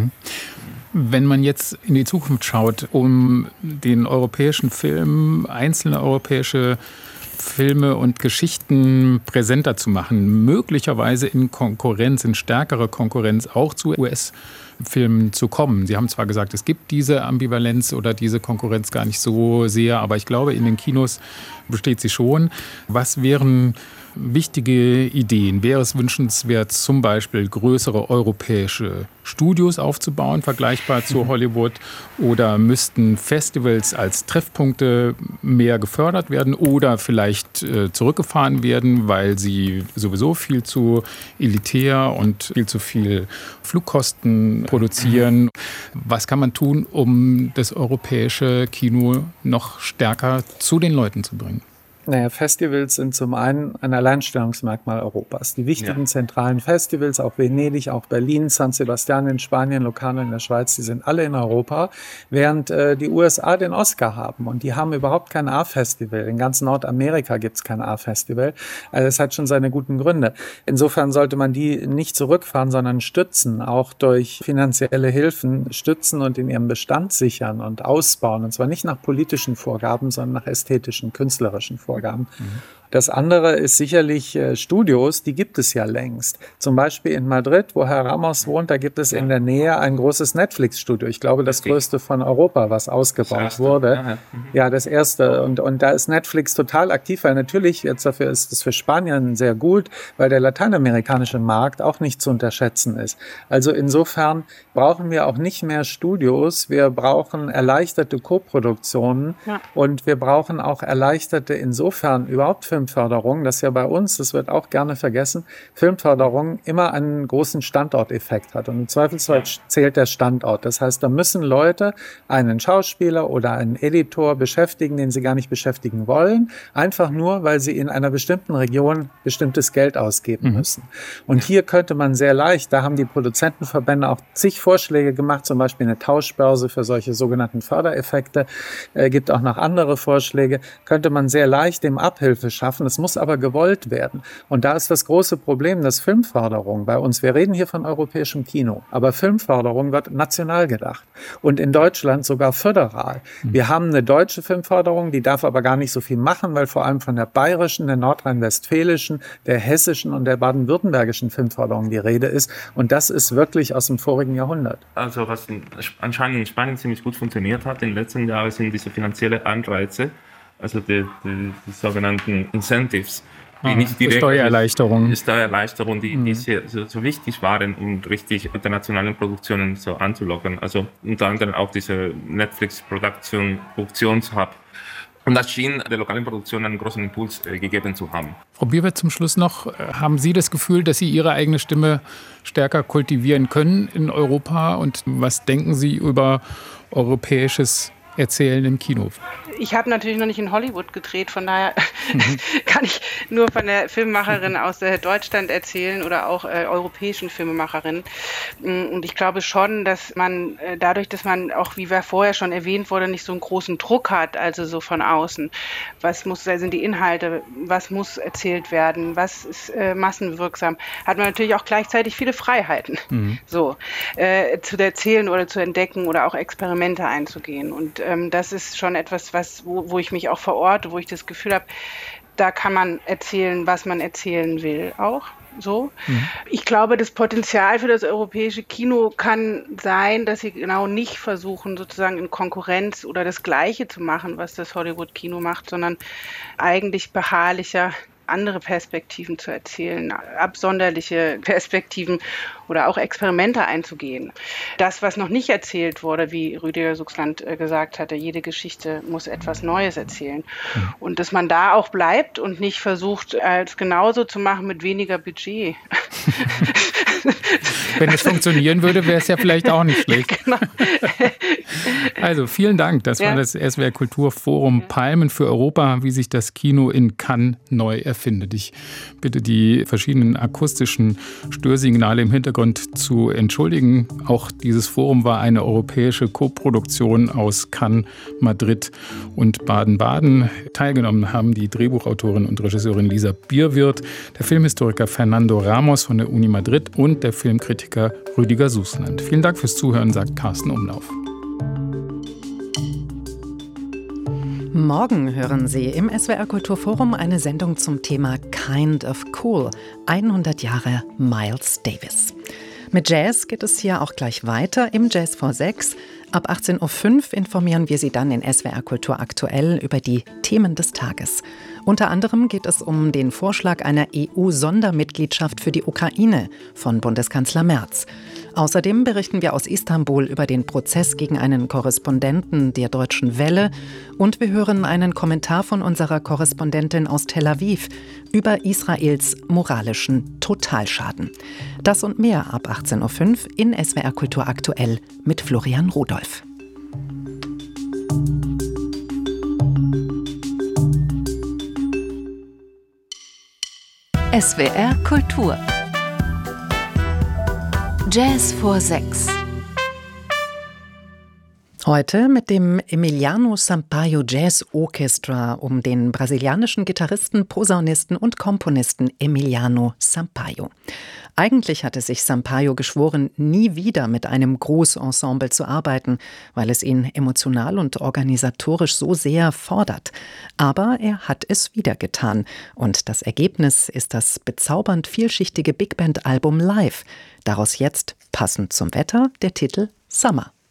Wenn man jetzt in die Zukunft schaut, um den europäischen Film, einzelne europäische Filme und Geschichten präsenter zu machen, möglicherweise in Konkurrenz, in stärkere Konkurrenz auch zu US-Filmen zu kommen. Sie haben zwar gesagt, es gibt diese Ambivalenz oder diese Konkurrenz gar nicht so sehr, aber ich glaube, in den Kinos besteht sie schon. Was wären wichtige Ideen? Wäre es wünschenswert, zum Beispiel größere europäische Studios aufzubauen, vergleichbar zu Hollywood? Oder müssten Festivals als Treffpunkte mehr gefördert werden oder vielleicht zurückgefahren werden, weil sie sowieso viel zu elitär und viel zu viel Flugkosten produzieren? Was kann man tun, um das europäische Kino noch stärker zu den Leuten zu bringen? Naja, Festivals sind zum einen ein Alleinstellungsmerkmal Europas. Die wichtigen zentralen Festivals, auch Venedig, auch Berlin, San Sebastian in Spanien, Locarno in der Schweiz, die sind alle in Europa, während die USA den Oscar haben. Und die haben überhaupt kein A-Festival. In ganz Nordamerika gibt es kein A-Festival. Also das hat schon seine guten Gründe. Insofern sollte man die nicht zurückfahren, sondern stützen, auch durch finanzielle Hilfen stützen und in ihrem Bestand sichern und ausbauen. Und zwar nicht nach politischen Vorgaben, sondern nach ästhetischen, künstlerischen Vorgaben. Das andere ist sicherlich Studios, die gibt es ja längst. Zum Beispiel in Madrid, wo Herr Ramos wohnt, da gibt es in der Nähe ein großes Netflix-Studio. Ich glaube, das größte von Europa, was ausgebaut wurde. Ja, das erste. Und da ist Netflix total aktiv, weil natürlich, jetzt dafür ist es für Spanien sehr gut, weil der lateinamerikanische Markt auch nicht zu unterschätzen ist. Also insofern brauchen wir auch nicht mehr Studios, wir brauchen erleichterte Koproduktionen und wir brauchen auch erleichterte insofern überhaupt Filme Filmförderung, dass ja bei uns, das wird auch gerne vergessen, Filmförderung immer einen großen Standorteffekt hat. Und im Zweifelsfall zählt der Standort. Das heißt, da müssen Leute einen Schauspieler oder einen Editor beschäftigen, den sie gar nicht beschäftigen wollen, einfach nur, weil sie in einer bestimmten Region bestimmtes Geld ausgeben müssen. Und hier könnte man sehr leicht, da haben die Produzentenverbände auch zig Vorschläge gemacht, zum Beispiel eine Tauschbörse für solche sogenannten Fördereffekte, gibt auch noch andere Vorschläge, könnte man sehr leicht dem Abhilfe schaffen. Es muss aber gewollt werden. Und da ist das große Problem, dass Filmförderung bei uns, wir reden hier von europäischem Kino, aber Filmförderung wird national gedacht und in Deutschland sogar föderal. Wir haben eine deutsche Filmförderung, die darf aber gar nicht so viel machen, weil vor allem von der bayerischen, der nordrhein-westfälischen, der hessischen und der baden-württembergischen Filmförderung die Rede ist. Und das ist wirklich aus dem vorigen Jahrhundert. Also was anscheinend in Spanien ziemlich gut funktioniert hat in den letzten Jahren, sind diese finanziellen Anreize, also die sogenannten Incentives, die nicht direkt Steuererleichterungen, die so wichtig waren, um richtig internationalen Produktionen so anzulocken. Also unter anderem auch diese Netflix-Produktionshub. Und das schien der lokalen Produktion einen großen Impuls gegeben zu haben. Frau Bierwirth, zum Schluss noch, haben Sie das Gefühl, dass Sie Ihre eigene Stimme stärker kultivieren können in Europa? Und was denken Sie über europäisches Erzählen im Kino? Ich habe natürlich noch nicht in Hollywood gedreht, von daher kann ich nur von der Filmemacherin aus Deutschland erzählen oder auch europäischen Filmemacherin. Und ich glaube schon, dass man dadurch, dass man auch, wie vorher schon erwähnt wurde, nicht so einen großen Druck hat, also so von außen. Was sind die Inhalte, was muss erzählt werden, was ist massenwirksam, hat man natürlich auch gleichzeitig viele Freiheiten, zu erzählen oder zu entdecken oder auch Experimente einzugehen. Und das ist schon etwas, wo ich mich auch verorte, wo ich das Gefühl habe, da kann man erzählen, was man erzählen will, auch so. Ich glaube, das Potenzial für das europäische Kino kann sein, dass sie genau nicht versuchen, sozusagen in Konkurrenz oder das Gleiche zu machen, was das Hollywood-Kino macht, sondern eigentlich beharrlicher andere Perspektiven zu erzählen, absonderliche Perspektiven oder auch Experimente einzugehen. Das, was noch nicht erzählt wurde, wie Rüdiger Suchsland gesagt hatte, jede Geschichte muss etwas Neues erzählen. Und dass man da auch bleibt und nicht versucht, es genauso zu machen mit weniger Budget. Wenn es funktionieren würde, wäre es ja vielleicht auch nicht schlecht. Genau. Also vielen Dank. Das war das SWR Kulturforum Palmen für Europa, wie sich das Kino in Cannes neu erfindet. Ich bitte die verschiedenen akustischen Störsignale im Hintergrund zu entschuldigen. Auch dieses Forum war eine europäische Koproduktion aus Cannes, Madrid und Baden-Baden. Teilgenommen haben die Drehbuchautorin und Regisseurin Lisa Bierwirth, der Filmhistoriker Fernando Ramos von der Uni Madrid und der Filmkritiker Rüdiger Suchsland. Vielen Dank fürs Zuhören, sagt Carsten Umlauf. Morgen hören Sie im SWR Kulturforum eine Sendung zum Thema Kind of Cool, 100 Jahre Miles Davis. Mit Jazz geht es hier auch gleich weiter im Jazz vor 6. Ab 18.05 Uhr informieren wir Sie dann in SWR Kultur aktuell über die Themen des Tages. Unter anderem geht es um den Vorschlag einer EU-Sondermitgliedschaft für die Ukraine von Bundeskanzler Merz. Außerdem berichten wir aus Istanbul über den Prozess gegen einen Korrespondenten der Deutschen Welle und wir hören einen Kommentar von unserer Korrespondentin aus Tel Aviv über Israels moralischen Totalschaden. Das und mehr ab 18.05 Uhr in SWR Kultur aktuell mit Florian Rudolph. SWR Kultur Jazz vor 6. Heute mit dem Emiliano Sampaio Jazz Orchestra um den brasilianischen Gitarristen, Posaunisten und Komponisten Emiliano Sampaio. Eigentlich hatte sich Sampaio geschworen, nie wieder mit einem Großensemble zu arbeiten, weil es ihn emotional und organisatorisch so sehr fordert. Aber er hat es wieder getan. Und das Ergebnis ist das bezaubernd vielschichtige Big Band-Album Live. Daraus jetzt, passend zum Wetter, der Titel Summer.